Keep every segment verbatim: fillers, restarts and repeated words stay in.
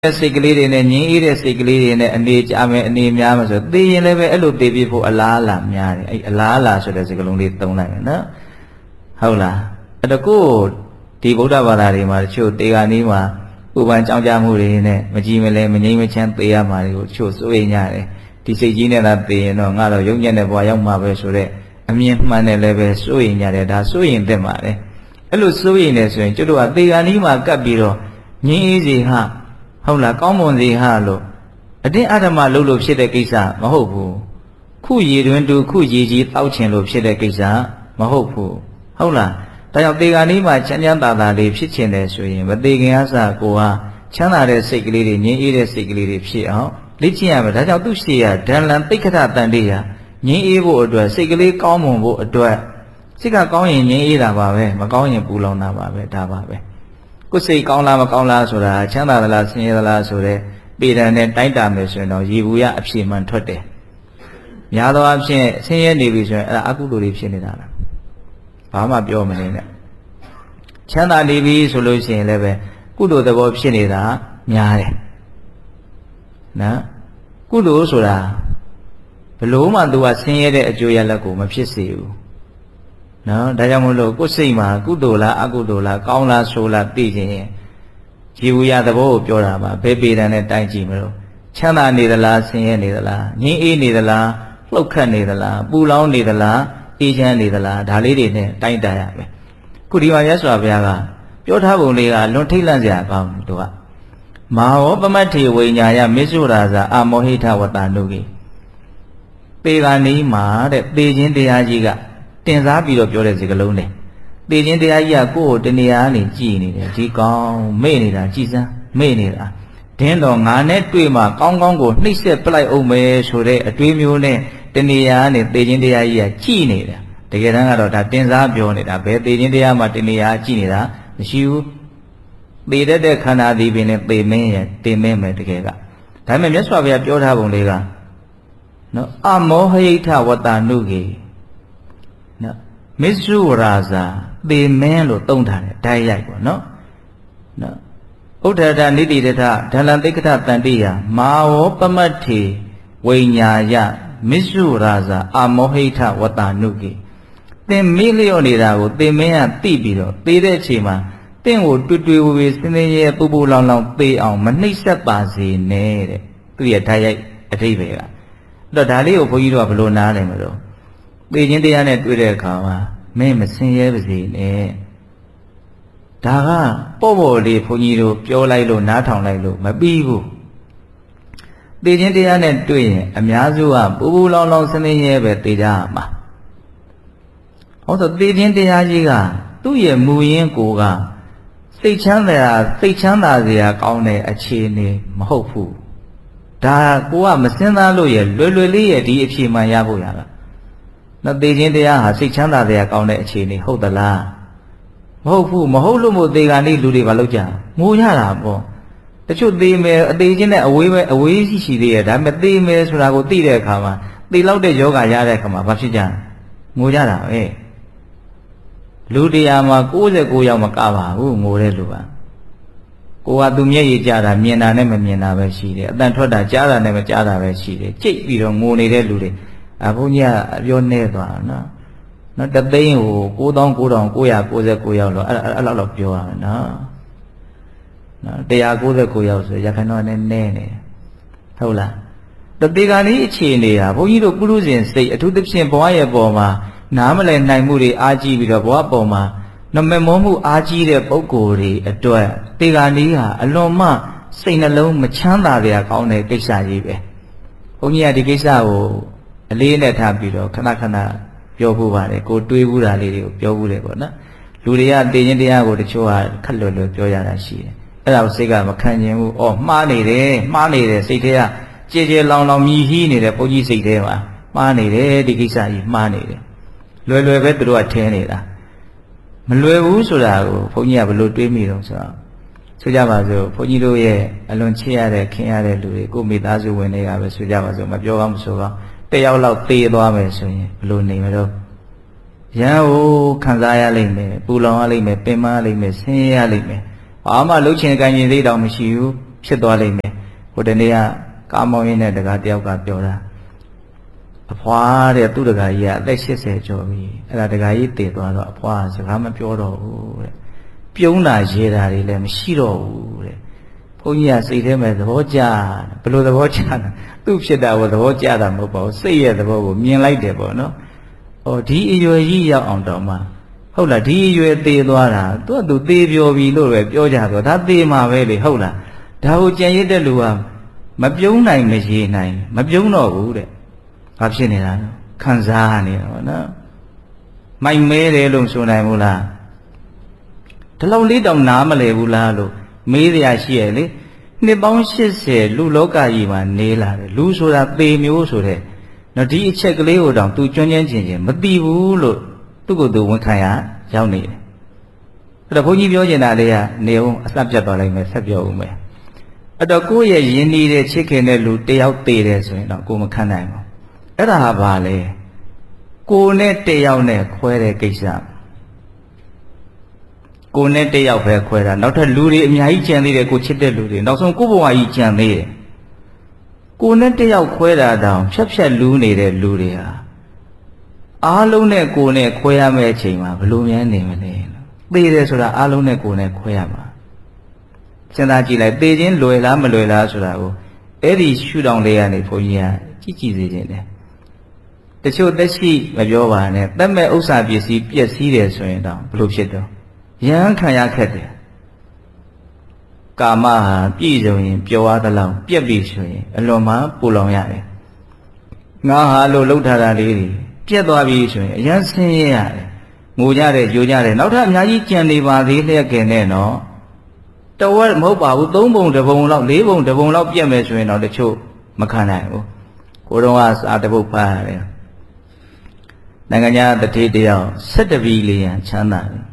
စိတ်ကလေးတွေနဲ့ငြင်းအေးတဲ့စိတ်ကလေးတွေနဲ့အနေကြမယ်အနေများမယ်ဆိုသိရင်လည်းပဲအဲ့လိုသိပြဖို့အလားအလာများတယ်အဲ့အလားအလာဆိုတဲ့စကားလုံးလေးသုံးလိုက်မယ်နော်ဟုတ်လားအဲ့တော့ကိုဒီဗုဒ္ဓဘာသာတွေမှာတချို့တေဂာနီးမှာဥပ္ပန်ကြောင်းကြမှုတွေနဲ့မကြည်မလဲမငြိမ်မချမ်းသိရမှာတွေကိုတချို့စိုးရိမ်ကြတယ်ဒီစိတ်ကြီးနဲ့သာသိရင်တော့ငါတော့ယုံညံ့တဲ့ဘဝရောက်မှာပဲဆိုတဲ့အမြင်မှန်တယ်လည်းပဲစိုးရိမ်ကြတယ်ဒါစိုးရိမ်သင့်ပါတယ်အဲ့လိုစိုးရိမ်နေဆိုရင်ကျွတ်တို့ကတေဂာနီးမှာကပ်ပြီးတော့ငြင်းအေးစီဟာဟုတ်လားကောင်းမွန်စီဟာလို့အတင်းအဓမ္မလုပ်လို့ဖြစ်တဲ့ကိစ္စမဟုတ်ဘူးခုရည်တွင်တူခုရည်ကြီးတောက်ချင်လို့ဖြစ်တဲ့ကိစ္စမဟုတ်ဘူးဟုတ်လားဒါကြောင့်တေဂာနီးမှာချမ်းချမ်းသာသာလေးဖြစ်ချင်တယ်ဆိုရင်မသေးခင်အစကိုဟာချမ်းသာတဲ့စိတ်ကလေးတွေငြင်းအေးတဲ့စိတ်ကလေးတွေဖြစ်အောင်လေ့ကျင့်ရမယ်ဒါကြောင့်သူရှိရဒဏ္ဍန်တိတ်ခထတန်တေးရငြင်းအေးဖို့အတွက်စိတ်ကလေးကောင်းမွန်ဖို့အတွက်စိတ်ကကောင်းရင်ငြင်းအေးတာပါပဲမကောင်းရင်ပူလောင်တာပါပဲဒါပါပဲကိုယ်စိတ်ကောင်းလားမကောင်းလားဆိုတာချမ်းသာသလားဆင်းရဲသလားဆိုတဲ့ပေဒံနဲ့တိုက်တာမယ်ဆိုရင်တော့ရေဘူးရအဖြစ်မှန်ထွက်တယ်။များသောအားဖြင့်ဆင်းရဲနေပြီဆိုရင်အဲ့ဒါအကုသိုလ်တွေဖြစ်နေတာလား။ဘာမှပြောမနေနဲ့။ချမ်းသာနေပြီဆိုလို့ရှိရင်လည်းပဲကုသိုလ်သဘောဖြစ်နေတာများတယ်။နော်။ကုသိုလ်ဆိုတာဘလို့မှသူကဆင်းရဲတဲ့အကျိုးရလဒ်ကိုမဖြစ်စေဘူး။နော်ဒါကြောင့်မို့လို့ကိုယ်စိတ်မှာကုသိုလ်လားအကုသိုလ်လားကောင်းလားဆိုးလားသိခြင်းရင်ជីဝရသဘောကိုပြောတာပါဘယ်ပေတံနဲ့တိုင်းကြည့်မလို့ချမ်းသာနေသလားဆင်းရဲနေသလားငြင်းအေးနေသလားလှုပ်ခတ်နေသလားပူလောင်နေသလားအေးချမ်းနေသလားဒါလေးတွေနဲ့တိုင်းတာရမယ်ခုဒီမှာရသော်ဘုရားကပြောထားပုံလေးကလွန်ထိတ်လန့်စရာကောင်းတယ်သူကမဟာဝပမတ္ထေဝိညာယမစ္ဆုရာဇာအမောဟိထဝတ္တနုကေပေဂာနီးမှာတဲ့ပေခြင်းတရားကြီးကတင်စားပြီးတော့ပြောတဲ့စကားလုံးတွေပေခြင်းတရားကြီးကကိုယ့်ကိုတဏှာကနေကြည်နေတယ်ဒီကောင်းမေ့နေတာကြည်စမ်းမေ့နေတာဒင်းတော်ငါနဲ့တွေ့မှကောင်းကောင်းကိုနှိမ့်ဆက်ပလိုက်အောင်မယ်ဆိုတဲ့အတွေးမျိုးနဲ့တဏှာကနေပေခြင်းတရားကြီးကကြည်နေတာတကယ်တမ်းကတော့ဒါတင်စားပြောနေတာဘယ်ပေခြင်းတရားမှာတဏှာကြည်နေတာမရှိဘူးပေတတ်တဲ့ခန္ဓာဒီပင်နဲ့ပေမင်းရဲ့တင်မင်းမယ်တကယ်ကဒါပေမဲ့မြတ်စွာဘုရားပြောထားပုံလေးကနော်အမောဟိထဝတ္တနုကေနော်မစ္ဆုရာဇာသေမင်းလို့သုံးထားတယ်ဓာတ်ရိုက်ပေါ့နော်နော်ဥဒ္ဒတနိတိတထဒလံသိက္ခတတန်တိယမာဝပမတ္ထေဝိညာယမစ္ဆုရာဇာအမောဟိထဝတ္တနုကေသင်မေ့လျော့နေတာကိုသေမင်းကသိပြီးတော့သေတဲ့အချိန်မှာသင်ကိုတွေ့တွေ့ဝေဝေစင်းစင်းရဲပူပူလောင်လောင်သေအောင်မနှိမ့်ဆက်ပါစေနဲ့တဲ့သူရဲ့ဓာတ်ရိုက်အဓိပ္ပာယ်ကအဲ့တော့ဒါလေးကိုဘုန်းကြီးတို့ကဘယ်လိုနားလည်မလို့ပေခြင်းတရားနဲ့တွေ့တဲ့အခါမှာမင်းမစင်ရဲပါစေနဲ့ဒါကပေါ့ပေါ့လေးဘုန်းကြီးတို့ပြောလိုက်လို့နားထောင်လိုက်လို့မပြီးဘူးပေခြင်းတရားနဲ့တွေ့ရင်အများစုကပူပူလောင်လောင်စနေရဲပဲသိကြမှာဟောဆိုပေခြင်းတရားကြီးကသူ့ရဲ့မူရင်းကိုကစိတ်ချမ်းသာစိတ်ချမ်းသာစရာကောင်းတဲ့အခြေအနေမဟုတ်ဘူးဒါကိုကမစင်သားလို့ရလွယ်လွယ်လေးရဒီအဖြေမှန်ရဖို့ရတာနော်သေခြင်းတရားဟာစိတ်ချမ်းသာတဲ့အကောင်းတဲ့အခြေအနေဟုတ်သလားမဟုတ်ဘူးမဟုတ်လို့မို့သေကံလေးလူတွေဘာလုပ်ကြငိုရတာပေါ့တချို့သေမယ်အသေးချင်းနဲ့အဝေးပဲအဝေးရှိရှိသေးရဲ့ဒါပေမဲ့သေမယ်ဆိုတာကိုသိတဲ့အခါမှာသေလောက်တဲ့ယောဂရတဲ့အခါမှာဘာဖြစ်ကြငိုကြတာပဲလူတရားမှာ၉၉ယောက်မကပါဘူးငိုတဲ့လူကကိုကသူမျက်ရည်ကြတာမြင်တာနဲ့မမြင်တာပဲရှိတယ်အတန်ထွက်တာကြားတာနဲ့မကြားတာပဲရှိတယ်ကြိတ်ပြီးတော့ငိုနေတဲ့လူတွေအဘုန်းကြီးကအပြောနေသွားနော်နော်တသိန်းကို၉၉၉၉၉ရောက်လို့အဲ့အဲ့လောက်တော့ပြောရမယ်နော်နော်၁၉၉ယောက်ဆိုရခိုင်တော့နည်းနည်းနေဟုတ်လားတတိကနေ့အခြေအနေဟာဘုန်းကြီးတို့ပုရုဇဉ်စိတ်အထူးသဖြင့်ဘဝရဲ့ပေါ်မှာနားမလည်နိုင်မှုတွေအားကြီးပြီးတော့ဘဝပေါ်မှာနမမောမှုအားကြီးတဲ့ပုဂ္ဂိုလ်တွေအတွက်တေဂာနီးဟာအလွန်မှစိတ်နှလုံးမချမ်းသာကြကောင်းတဲ့ကိစ္စကြီးပဲဘုန်းကြီးကဒီကိစ္စကိုအလေးနဲ့ထားပြီးတော့ခဏခဏပြောဖို့ပါတယ်ကိုတွေးဘူးတာလေးတွေကိုပြောဘူးတယ်ပေါ့နော်လူတွေကတည်ခြင်းတရားကိုတချို့ကခက်လွယ်လွယ်ပြောရတာရှိတယ်အဲ့ဒါကိုစိတ်ကမခံကျင်ဘူးအော်မှားနေတယ်မှားနေတယ်စိတ်ထဲကကြည်ကြည်လောင်လောင်မြည်ဟီးနေတဲ့ဘုန်းကြီးစိတ်ထဲမှာမှားနေတယ်ဒီကိစ္စကြီးမှားနေတယ်လွယ်လွယ်ပဲသူတို့ကထင်းနေတာမလွယ်ဘူးဆိုတာကိုဘုန်းကြီးကဘယ်လိုတွေးမိတော့ဆိုတော့ဆိုကြပါစို့ဘုန်းကြီးတို့ရဲ့အလွန်ချစ်ရတဲ့ခင်ရတဲ့လူတွေကိုမိသားစုဝင်တွေကပဲဆိုကြပါစို့မပြောကောင်းမဆိုကောင်းတယောက်လောက်သေသွားမယ်ဆိုရင်ဘယ်လိုနေမလို့ရန်ကိုခံစားရလိမ့်မယ်ပူလောင်ရလိမ့်မယ်ပင်မရလိမ့်မယ်ဆင်းရဲရလိမ့်မယ်ဘာမှလှုပ်ချင်ကြင်သေးတောင်မရှိဘူးဖြစ်သွားလိမ့်မယ်ဟိုတနေ့ကကားမောင်းရင်းနဲ့တကားတယောက်ကပြောတာအဖွာတဲ့သူ့တကားကြီးကအသက်၈၀ကျော်ပြီအဲ့ဒါတကားကြီးတည်သွားတော့အဖွာစကားမပြောတော့ဘူးတဲ့ပြုံးတာရဲတာတွေလည်းမရှိတော့ဘူးတဲ့ဘုန်းကြီးကစိတ်ထဲမှာသဘောကျဘယ်လိုသဘောကျတာသူ့ဖြစ်တာကိုသဘောကျတာမဟုတ်ပါဘူးစိတ်ရဲ့သဘောကိုမြင်လိုက်တယ်ပေါ့နော်။အော်ဒီအရွယ်ကြီးရောက်အောင်တော့မှဟုတ်လားဒီအရွယ်သေးသွားတာသူကသူသေးပြောပြီလို့ပဲပြောကြတော့ဒါသေးမှာပဲလေဟုတ်လားဒါကိုကြံရစ်တဲ့လူကမပြုံးနိုင်မရေနိုင်မပြုံးတော့ဘူးတဲ့။ဘာဖြစ်နေတာလဲခံစားနေတာပေါ့နော်။မိုက်မဲတယ်လို့ဆိုနိုင်ဘူးလား။ဒီလောက်လေးတောင်နားမလဲဘူးလားလို့မေးရရှိရလေနှစ်ပေါင်း၈၀လူလောကကြီးမှာနေလာတယ်လူဆိုတာသေမျိုးဆိုတဲ့နော်ဒီအချက်ကလေးကိုတောင်သူကျွမ်းကျင်ချင်းချင်းမသိဘူးလို့သူ့ကိုယ်သူဝန်ခံရရောက်နေတယ်အဲ့တော့ဘုန်းကြီးပြောချင်တာလေးကနေအောင်အဆက်ပြတ်သွားလိုက်မယ်ဆက်ပြောဦးမယ်အဲ့တော့ကိုယ့်ရဲ့ယဉ်နေတဲ့ချစ်ခင်တဲ့လူတယောက်သေတယ်ဆိုရင်တော့ကိုမခံနိုင်ဘူးအဲ့ဒါဟာဘာလဲကိုနဲ့တယောက်နဲ့ခွဲတဲ့ကိစ္စကိုနဲ့တယောက်ပဲခွဲတာနောက်ထပ်လူတွေအများကြီးကြံသေးတယ်ကိုချစ်တဲ့လူတွေနောက်ဆုံးကိုဘဝကြီးကြံသေးတယ်ကိုနဲ့တယောက်ခွဲတာတောင်ဖြတ်ဖြတ်လူနေတဲ့လူတွေဟာအားလုံးနဲ့ကိုနဲ့ခွဲရမယ့်အချိန်မှာဘလို့များနေမလဲသေတယ်ဆိုတာအားလုံးနဲ့ကိုနဲ့ခွဲရမှာစဉ်းစားကြည့်လိုက်သေခြင်းလွယ်လားမလွယ်လားဆိုတာကိုအဲ့ဒီရှုထောင့်လေးကနေဘုန်းကြီးကကြည့်ကြည့်စေခြင်းတယ်တချို့သက်ရှိမပြောပါနဲ့တတ်မဲ့ဥစ္စာပစ္စည်းပျက်စီးတယ်ဆိုရင်တော့ဘလို့ဖြစ်တော့ရဟန်းခံရခက်တယ်ကာမဟာပြည့်စုံရင်ပျော်ရသလောက်ပြက်ပြီဆိုရင်အလွန်မှပူလောင်ရတယ်ငါဟာလို့လှုပ်ထားတာလေးတွေပြက်သွားပြီဆိုရင်အရန်ဆင်းရဲရတယ်ငိုကြတယ်ကြိုကြတယ်နောက်ထပ်အများကြီးကြံနေပါသေးလျက်ကင်နဲ့နော်တဝက်မဟုတ်ပါဘူးသုံးပုံတစ်ပုံလောက်လေးပုံတစ်ပုံလောက်ပြက်မယ်ဆိုရင်တော့တချို့မခံနိုင်ဘူးကိုတော့ကစာတပုတ်ဖတ်ရတယ်နိုင်ငံခြားတတိတယောက်၁၁ဘီလီယံချမ်းသာတယ်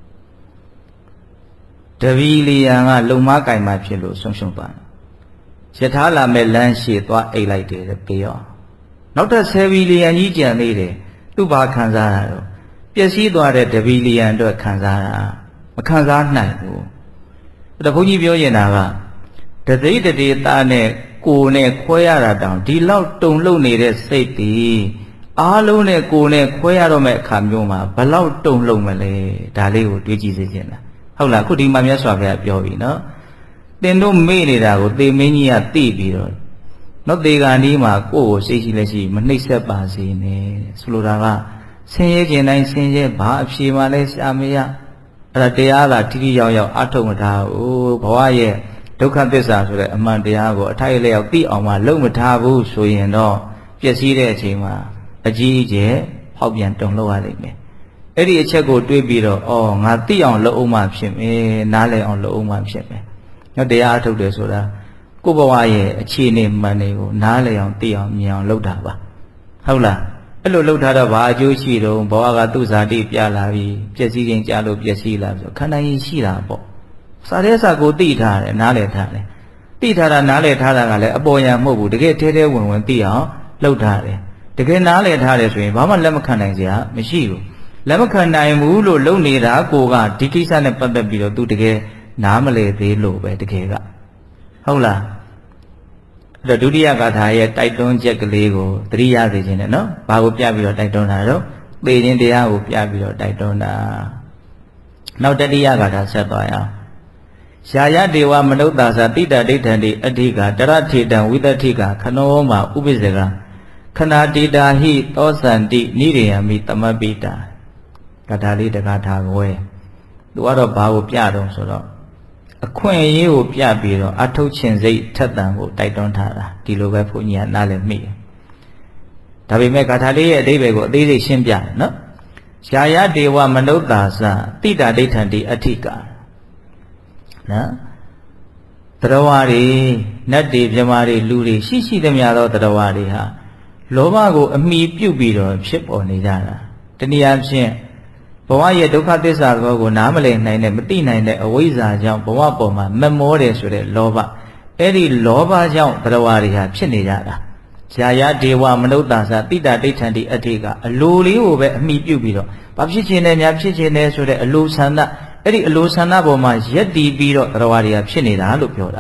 တပီလီယံကလုံမကင်မှဖြစ်လို့ဆုံးရှုံးသွားတယ်ယထာလာမဲ့လမ်းရှိသွားအိတ်လိုက်တယ်ပြေရောနောက်ထပ်၁၀ဘီလီယံကြီးကြံသေးတယ်သူ့ဘာခံစားရတော့ပျက်စီးသွားတဲ့တပီလီယံအတွက်ခံစားတာမခံစားနိုင်ဘူးအဲ့ဒါဘုန်းကြီးပြောရင်တာကတသိတတေသားနဲ့ကိုယ်နဲ့ခွဲရတာတောင်ဒီလောက်တုံ့လုံနေတဲ့စိတ်တည်အားလုံးနဲ့ကိုယ်နဲ့ခွဲရတော့မဲ့အခါမျိုးမှာဘလောက်တုံ့လုံမလဲဒါလေးကိုတွေးကြည့်စေချင်တာဟုတ်လားခုဒီမှာမြတ်စွာဘုရားပြောပြီနော်သင်တို့မေ့နေတာကိုသေမင်းကြီးကသိပြီးတော့နော်သေကန်ဒီမှာကိုယ့်ကိုစိတ်ရှိလက်ရှိမနှိပ်စက်ပါစေနဲ့ဆိုလိုတာကဆင်းရဲခြင်းတိုင်းဆင်းရဲဘာအဖြေမှလည်းရှာမရအဲ့ဒါတရားကတိတိယောက်ယောက်အထုတ်မထားဘူးဘဝရဲ့ဒုက္ခသစ္စာဆိုတဲ့အမှန်တရားကိုအထိုက်အလျောက်သိအောင်မှလုပ်မထားဘူးဆိုရင်တော့ပျက်စီးတဲ့အချိန်မှာအကြီးအကျယ်ဖောက်ပြန်တုံ့လောက်ရလိမ့်မယ်အဲ့ဒီအချက်ကိုတွေးပြီးတော့အော်ငါသိအောင်လုပ်အောင်မှဖြစ်မယ်နားလည်အောင်လုပ်အောင်မှဖြစ်မယ်ညတရားအထုတ်တယ်ဆိုတာကိုယ့်ဘဝရဲ့အခြေအနေမှန်တွေကိုနားလည်အောင်သိအောင်မြင်အောင်လုပ်တာပါဟုတ်လားအဲ့လိုလုပ်ထားတော့ဘာအကျိုးရှိတော့ဘဝကသူ့ဇာတိပြလာပြီးပျက်စီးခြင်းကြလို့ပျက်စီးလာဆိုခန္ဓာရင်ရှိတာပေါ့စာရဲစာကိုသိထားတယ်နားလည်ထားတယ်သိထားတာနားလည်ထားတာကလည်းအပေါ်ယံမဟုတ်ဘူးတကယ်ထဲထဲဝင်ဝင်သိအောင်လုပ်ထားတယ်တကယ်နားလည်ထားတယ်ဆိုရင်ဘာမှလက်မခံနိုင်စရာမရှိဘူးလက်မခံနိုင်ဘူးလို့လုံနေတာကိုကဒီကိစ္စနဲ့ပတ်သက်ပြီးတော့သူတကယ်နားမလည်သေးလို့ပဲတကယ်ကဟုတ်လားအဲ့တော့ဒုတိယဂါထာရဲ့တိုက်တွန်းချက်ကလေးကိုသတိရစေခြင်းနဲ့နော်ဘာကိုပြပြီးတော့တိုက်တွန်းတာတော့သေခြင်းတရားကိုပြပြီးတော့တိုက်တွန်းတာနောက်တတိယဂါထာဆက်သွားရအောင်ယာယဒေဝမနုဿာသတိတဒိဋ္ဌံတိအဋ္ဌိကတရထေတံဝိတ္ထိကခနောမဥပိစ္ဆေကခဏတိတာဟိသောစန္တိနိရိယမိတမပိတာဂါထာလေးတဂါထာကိုယ်သူကတော့ဘာကိုပြတော့ဆိုတော့အခွင့်အရေးကိုပြပြီးတော့အထုတ်ခြင်းစိတ်ထက်သန်ကိုတိုက်တွန်းထားတာဒီလိုပဲဘုန်းကြီးကနားလည်မိတယ်ဒါပေမဲ့ဂါထာလေးရဲ့အဓိပ္ပာယ်ကိုအသေးစိတ်ရှင်းပြတယ်နော်ယာယဒေဝမနုဿာသတိတာဒိဋ္ဌံတိအဋ္ဌိကနော်တရားဝါတွေနတ်တွေမြမာတွေလူတွေရှိရှိသမျှသောတရားဝါတွေဟာလောဘကိုအမိပြုတ်ပြီးတော့ဖြစ်ပေါ်နေကြတာတနည်းအားဖြင့်ဘဝရဲ့ဒုက္ခသစ္စာသဘောကိုနားမလည်နိုင်တဲ့မသိနိုင်တဲ့အဝိဇ္ဇာကြောင့်ဘဝပေါ်မှာမမောတယ်ဆိုတဲ့လောဘအဲ့ဒီလောဘကြောင့်တရားဝါတွေဟာဖြစ်နေကြတာဇာယဒေဝမနုဿာသတိတာဒိဋ္ဌံတိအဋ္ဌိကအလိုလေးကိုပဲအမိပြုတ်ပြီးတော့ဘာဖြစ်ခြင်းနဲ့များဖြစ်ခြင်းနဲ့ဆိုတဲ့အလိုဆန္ဒအဲ့ဒီအလိုဆန္ဒပေါ်မှာယက်တည်ပြီးတော့တရားဝါတွေကဖြစ်နေတာလို့ပြောတာ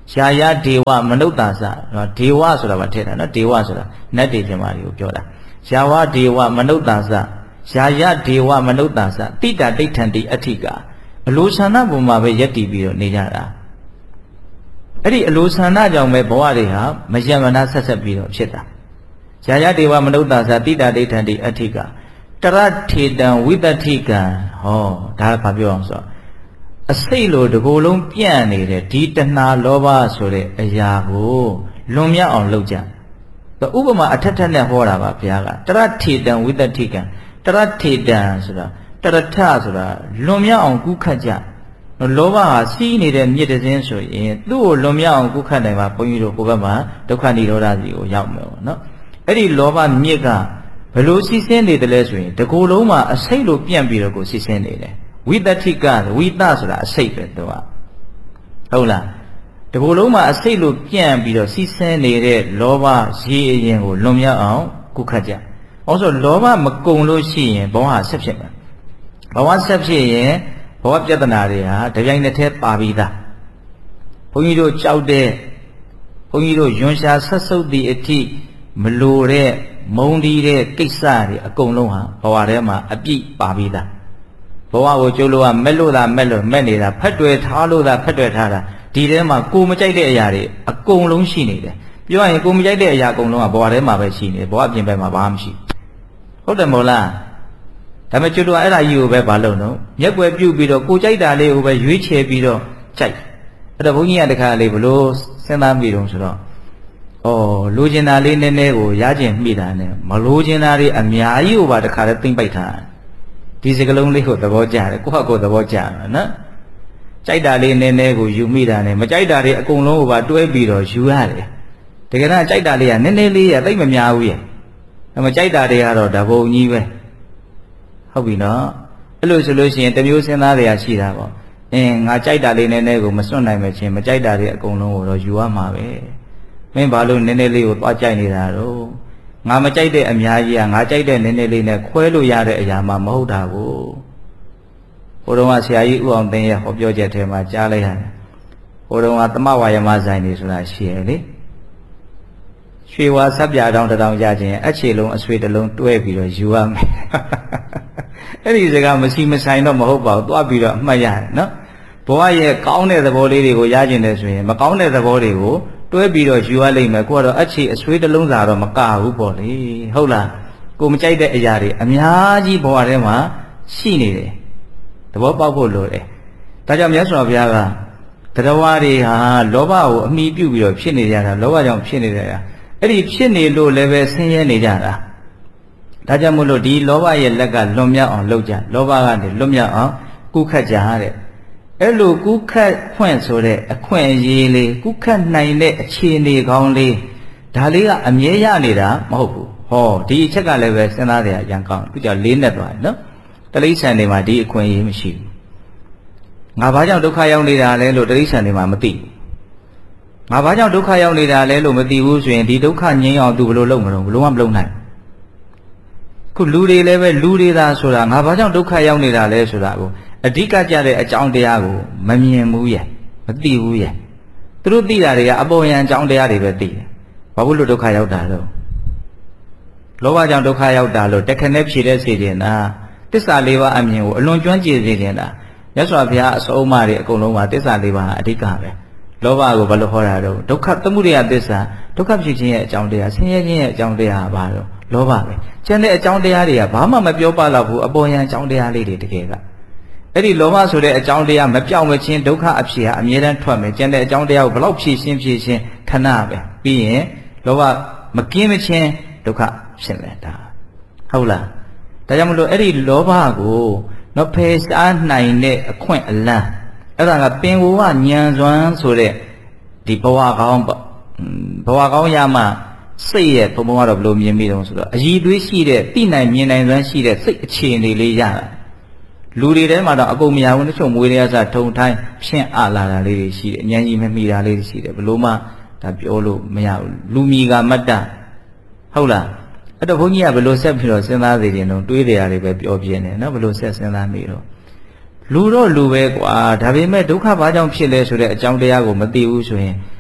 ရှာယဒေဝမနုဿာစဒေဝဆိုတာပါထည့်တာနော်ဒေဝဆိုတာနတ်တွေပြမာတွေကိုပြောတာယာဝဒေဝမနုဿာစယာယဒေဝမနုဿာစတိတဒိဋ္ဌံတိအဋ္ဌိကအလိုဆန္ဒပုံမှာပဲယက်တည်ပြီးတော့နေကြတာအဲ့ဒီအလိုဆန္ဒကြောင့်ပဲဘဝတွေဟာမယမနာဆက်ဆက်ပြီးတော့ဖြစ်တာယာယဒေဝမနုဿာစတိတဒိဋ္ဌံတိအဋ္ဌိကတရထေတံဝိတ္တိကံဟောဒါဘာပြောအောင်ဆိုအစိတ်လိုတကိုယ်လုံးပြန့်နေတဲ့ဒီတဏှာလောဘဆိုတဲ့အရာကိုလွန်မြောက်အောင်လုပ်ကြဥပမာအထက်ထက်နဲ့ဟောတာပါဘုရားကတရထေတံဝိတ္တိကံတရထေတံဆိုတာတရထဆိုတာလွန်မြောက်အောင်ကူးခတ်ကြလောဘဟာစီးနေတဲ့မြစ်တစင်းဆိုရင်သူ့ကိုလွန်မြောက်အောင်ကူးခတ်နိုင်မှာဘုန်းကြီးတို့ကိုယ်ဘက်မှာဒုက္ခនិရောဓစီကိုရောက်မယ်ပေါ့နော်အဲ့ဒီလောဘမြစ်ကဘလို့စီးဆင်းနေတယ်လဲဆိုရင်တကိုယ်လုံးမှာအစိတ်လိုပြန့်ပြီးတော့ကိုစီးဆင်းနေတယ်ဝိတ္တိကဝိတ္တဆိုတာအစိတ်ပဲသူကဟုတ်လားတကိုယ်လုံးမှာအစိတ်လိုပြန့်ပြီးတော့စီးဆင်းနေတဲ့လောဘရေအရင်ကိုလွန်မြောက်အောင်ကုခတ်ကြ။အောင်ဆိုလောဘမကုံလို့ရှိရင်ဘဝဆက်ဖြစ်မယ်။ဘဝဆက်ဖြစ်ရင်ဘဝပြဿနာတွေဟာတပြိုင်နက်တည်းပါပြီးသား။ဘုန်းကြီးတို့ကြောက်တဲ့ဘုန်းကြီးတို့ယွန်ရှာဆက်ဆုပ်သည့်အထိမလိုတဲ့မုန်းတီးတဲ့ကိစ္စတွေအကုန်လုံးဟာဘဝထဲမှာအပြည့်ပါပြီးသား။ဘဝကိုကျိုးလို့ကမက်လို့သာမက်လို့မက်နေတာဖက်တွယ်ထားလို့သာဖက်တွယ်ထားတာဒီထဲမှာကိုမကြိုက်တဲ့အရာတွေအကုန်လုံးရှိနေတယ်ပြောရရင်ကိုမကြိုက်တဲ့အရာအကုန်လုံးကဘဝထဲမှာပဲရှိနေတယ်ဘဝအပြင်ဘက်မှာဘာမှမရှိဟုတ်တယ်မို့လားဒါပေမဲ့ကျွတ်တော့အဲ့ဒါကြီးကိုပဲဘာလုပ်တော့မျက်ွယ်ပြုတ်ပြီးတော့ကိုကြိုက်တာလေးကိုပဲရွေးချယ်ပြီးတော့ကြိုက်အဲ့တော့ဘုန်းကြီးကတခါလေးဘလို့စဉ်းစားမိတော့ဆိုတော့ဩလိုချင်တာလေးနည်းနည်းကိုရကျင်မိတာနဲ့မလိုချင်တာတွေအများကြီးကိုပါတခါလေးသိမ့်ပိုက်ထားဒီစကလုံးလေးကိုသဘောကျတယ်ကိုယ့်ဟာကိုယ်သဘောကျတယ်နော်ကြိုက်တာလေးနည်းနည်းကိုယူမိတာနဲ့မကြိုက်တာတွေအကုန်လုံးကိုပါတွဲပြီးတော့ယူရတယ်တကယ်တော့ကြိုက်တာလေးကနည်းနည်းလေးရသိမများဘူးရဲ့မကြိုက်တာတွေကတော့ဓာဘုံကြီးပဲဟုတ်ပြီနော်အဲ့လိုဆိုလို့ရှိရင်တမျိုးစဉ်းစားတွေကရှိတာပေါ့အင်းငါကြိုက်တာလေးနည်းနည်းကိုမစွန့်နိုင်မချင်းမကြိုက်တာတွေအကုန်လုံးကိုတော့ယူရမှာပဲမင်းဘာလို့နည်းနည်းလေးကိုသွားကြိုက်နေတာတော့ငါမကြိုက်တဲ့အများကြီးကငါကြိုက်တဲ့နည်းနည်းလေးနဲ့ခွဲလို့ရတဲ့အရာမှမဟုတ်တာကိုဟိုတုန်းကဆရာကြီးဥအောင်သိန်းရဲ့ဟောပြောချက်ထဲမှာကြားလိုက်ရတယ်ဟိုတုန်းကသမဝါယမဆိုင်နေဆိုတာရှိရလေရွှေဝါဆက်ပြတောင်တောင်ကြခြင်းအချေလုံးအဆွေတစ်လုံးတွဲပြီးတော့ယူရမယ်အဲ့ဒီစကားမရှိမဆိုင်တော့မဟုတ်ပါဘူးတွားပြီးတော့အမှတ်ရတယ်နော်ဘဝရဲ့ကောင်းတဲ့သဘောလေးတွေကိုရကျင်တယ်ဆိုရင်မကောင်းတဲ့သဘောတွေကိုတွဲပြီးတော့ယူရလိမ့်မယ်ကိုကတော့အချေအဆွေတစ်လုံးစာတော့မကဘူးပေါ့လေဟုတ်လားကိုမကြိုက်တဲ့အရာတွေအများကြီးဘဝထဲမှာရှိနေတယ်သဘောပေါက်ဖို့လိုတယ်ဒါကြောင့်မြတ်စွာဘုရားကတရားဝါတွေဟာလောဘကိုအမိပြုပြီးတော့ဖြစ်နေကြတာလောဘကြောင့်ဖြစ်နေကြတာအဲ့ဒီဖြစ်နေလို့လည်းပဲဆင်းရဲနေကြတာဒါကြောင့်မို့လို့ဒီလောဘရဲ့လက်ကလွန်မြောက်အောင်လုပ်ကြလောဘကနေလွန်မြောက်အောင်ကုခတ်ကြတဲ့အဲ့လိုကုခတ်ခွင့်ဆိုတဲ့အခွင့်အရေးလေးကုခတ်နိုင်တဲ့အခြေအနေကောင်းလေးဒါလေးကအမြဲရနေတာမဟုတ်ဘူးဟောဒီအချက်ကလည်းပဲစဉ်းစားကြရရန်ကောင်းသူကြောင့်လေးနဲ့သွားတယ်နော်တလိษံတွေမှာဒီအခွင့်အရေးမရှိဘူးငါဘာကြောင့်ဒုက္ခရောက်နေတာလဲလို့တလိษံတွေမှာမသိဘူးငါဘာကြောင့်ဒုက္ခရောက်နေတာလဲလို့မသိဘူးဆိုရင်ဒီဒုက္ခငြိမ်းအောင်သူဘယ်လိုလုပ်မလို့ဘယ်လိုမှမလုပ်နိုင်ခုလူတွေလည်းပဲလူတွေသာဆိုတာငါဘာကြောင့်ဒုက္ခရောက်နေတာလဲဆိုတာကိုအဓိကကြတဲ့အကြောင်းတရားကိုမမြင်ဘူးရဲ့မသိဘူးရဲ့သူတို့သိတာတွေကအပေါ်ယံအကြောင်းတရားတွေပဲသိတယ်ဘာလို့လို့ဒုက္ခရောက်တာလဲလောဘကြောင့်ဒုက္ခရောက်တာလို့တခနဲ့ဖြေတဲ့စေခြင်းနာသစ္စာလေးပါးအမြင်ကိုအလွန်ကျွမ်းကျင်စေခြင်းနာမြတ်စွာဘုရားအစုံအမတွေအကုန်လုံးကသစ္စာလေးပါးအဓိကပဲလောဘကိုဘယ်လိုဟောတာတော့ဒုက္ခသမုဒယသစ္စာဒုက္ခဖြစ်ခြင်းရဲ့အကြောင်းတရားဆင်းရဲခြင်းရဲ့အကြောင်းတရားဘာလို့လောဘပဲကျန်တဲ့အကြောင်းတရားတွေကဘာမှမပြောပတော့ဘူးအပေါ်ယံအကြောင်းတရားလေးတွေတကယ်ကအဲ့ဒီလောဘဆိုတဲ့အကြောင်းတရားမပြောင်းမချင်းဒုက္ခအဖြစ်ဟာအမြဲတမ်းထွက်မယ်ကျန်တဲ့အကြောင်းတရားကိုဘလောက်ဖြည့်ရှင်းဖြည့်ရှင်းခဏပဲပြီးရင်လောဘမကင်းမချင်းဒုက္ခဖြစ်မယ်ဒါဟုတ်လားဒါကြောင့်မလို့အဲ့ဒီလောဘကိုနော်ဖယ်ရှားနိုင်တဲ့အခွင့်အလမ်းအဲ့ဒါကပင်ကိုကညံစွမ်းဆိုတဲ့ဒီဘဝကောင်းပေါ့ဘဝကောင်းရမှစိတ်ရဲ့ဘုံဘုံကတော့ဘယ်လိုမြင်မိတုံးဆိုတော့အည်သွေးရှိတဲ့တိနိုင်မြင်နိုင်စွမ်းရှိတဲ့စိတ်အခြေအနေလေးရတာလူတွေထဲမှာတော့အကုန်မရဘူးတချို့မွေးရစထုံထိုင်းဖြင့်အလာတာလေးတွေရှိတယ်အញ្ញံကြီးမမိတာလေးတွေရှိတယ်ဘလို့မှဒါပြောလို့မရဘူးလူမီကမတ္တဟုတ်လားအဲ့တော့ဘုန်းကြီးကဘလို့ဆက်ပြီးတော့စဉ်းစားသေးတယ်နော်တွေးတယ်ရတယ်ပဲပြောပြနေနော်ဘလို့ဆက်စဉ်းစားမိတော့လူတော့လူပဲကွာဒါပေမဲ့ဒုက္ခဘာကြောင့်ဖြစ်လဲဆိုတဲ့အကြောင်းတရားကိုမသိဘူးဆိုရင်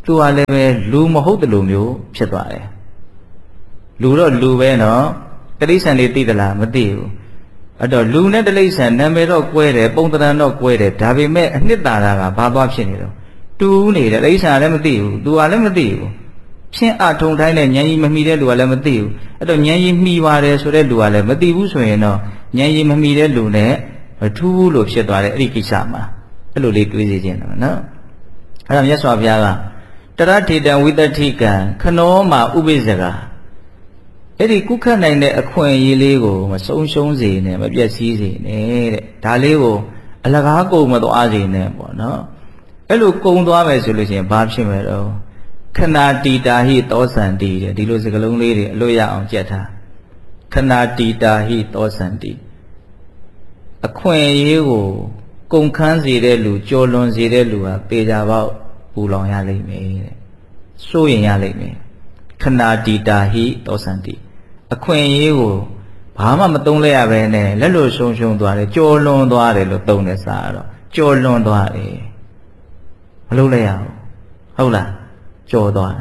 သူကလည်းပဲလူမဟုတ်တယ်လို့မျိုးဖြစ်သွားတယ်လူတော့လူပဲနော်တိရစ္ဆာန်တွေသိသလားမသိဘူးအဲ့တော့လူနဲ့တိရစ္ဆာန်နာမည်တော့ကွဲတယ်ပုံသဏ္ဍာန်တော့ကွဲတယ်ဒါပေမဲ့အနှစ်သာရကဘာသွားဖြစ်နေတော့တူနေတယ်တိရစ္ဆာန်လည်းမသိဘူးသူကလည်းမသိဘူးဖြင်းအထုံတိုင်းနဲ့ဉာဏ်ကြီးမမီတဲ့လူကလည်းမသိဘူးအဲ့တော့ဉာဏ်ကြီးမှီပါတယ်ဆိုတဲ့လူကလည်းမသိဘူးဆိုရင်တော့ဉာဏ်ကြီးမမီတဲ့လူနဲ့မထူးဘူးလို့ဖြစ်သွားတယ်အဲ့ဒီကိစ္စမှာအဲ့လိုလေးတွေးစီခြင်းတော့နော်အဲ့ဒါမြတ်စွာဘုရားကတရထေတံဝိတ္တိကံခနောမှာဥပိ္ပဇကအဲ့ဒီကုခတ်နိုင်တဲ့အခွင့်အရေးလေးကိုမဆုံးရှုံးစေနဲ့မပြည့်စည်စေနဲ့တဲ့ဒါလေးကိုအလကားကုန်မသွားစေနဲ့ပေါ့နော်အဲ့လိုကုန်သွားမယ်ဆိုလို့ရှိရင်ဘာဖြစ်မလဲတော့ခဏတီတာဟိသောစန္တိတဲ့ဒီလိုစကားလုံးလေးတွေအလွတ်ရအောင်ကြက်ထားခဏတီတာဟိသောစန္တိအခွင့်အရေးကိုကုန်ခန်းစေတဲ့လူကြော်လွန်စေတဲ့လူဟာပေကြပေါက်ပူလောင်ရလိမ့်မယ်တဲ့စိုးရင်ရလိမ့်မယ်ခဏတီတာဟိသောစန္တိအခွင့်အရေးကိုဘာမှမသုံးလဲရပဲနဲ့လက်လို့ရှုံရှုံသွားတယ်ကြော်လွန်သွားတယ်လို့သုံးတယ်စားတော့ကြော်လွန်သွားတယ်မလုပ်လဲရဘူးဟုတ်လားကြော်သွားတာ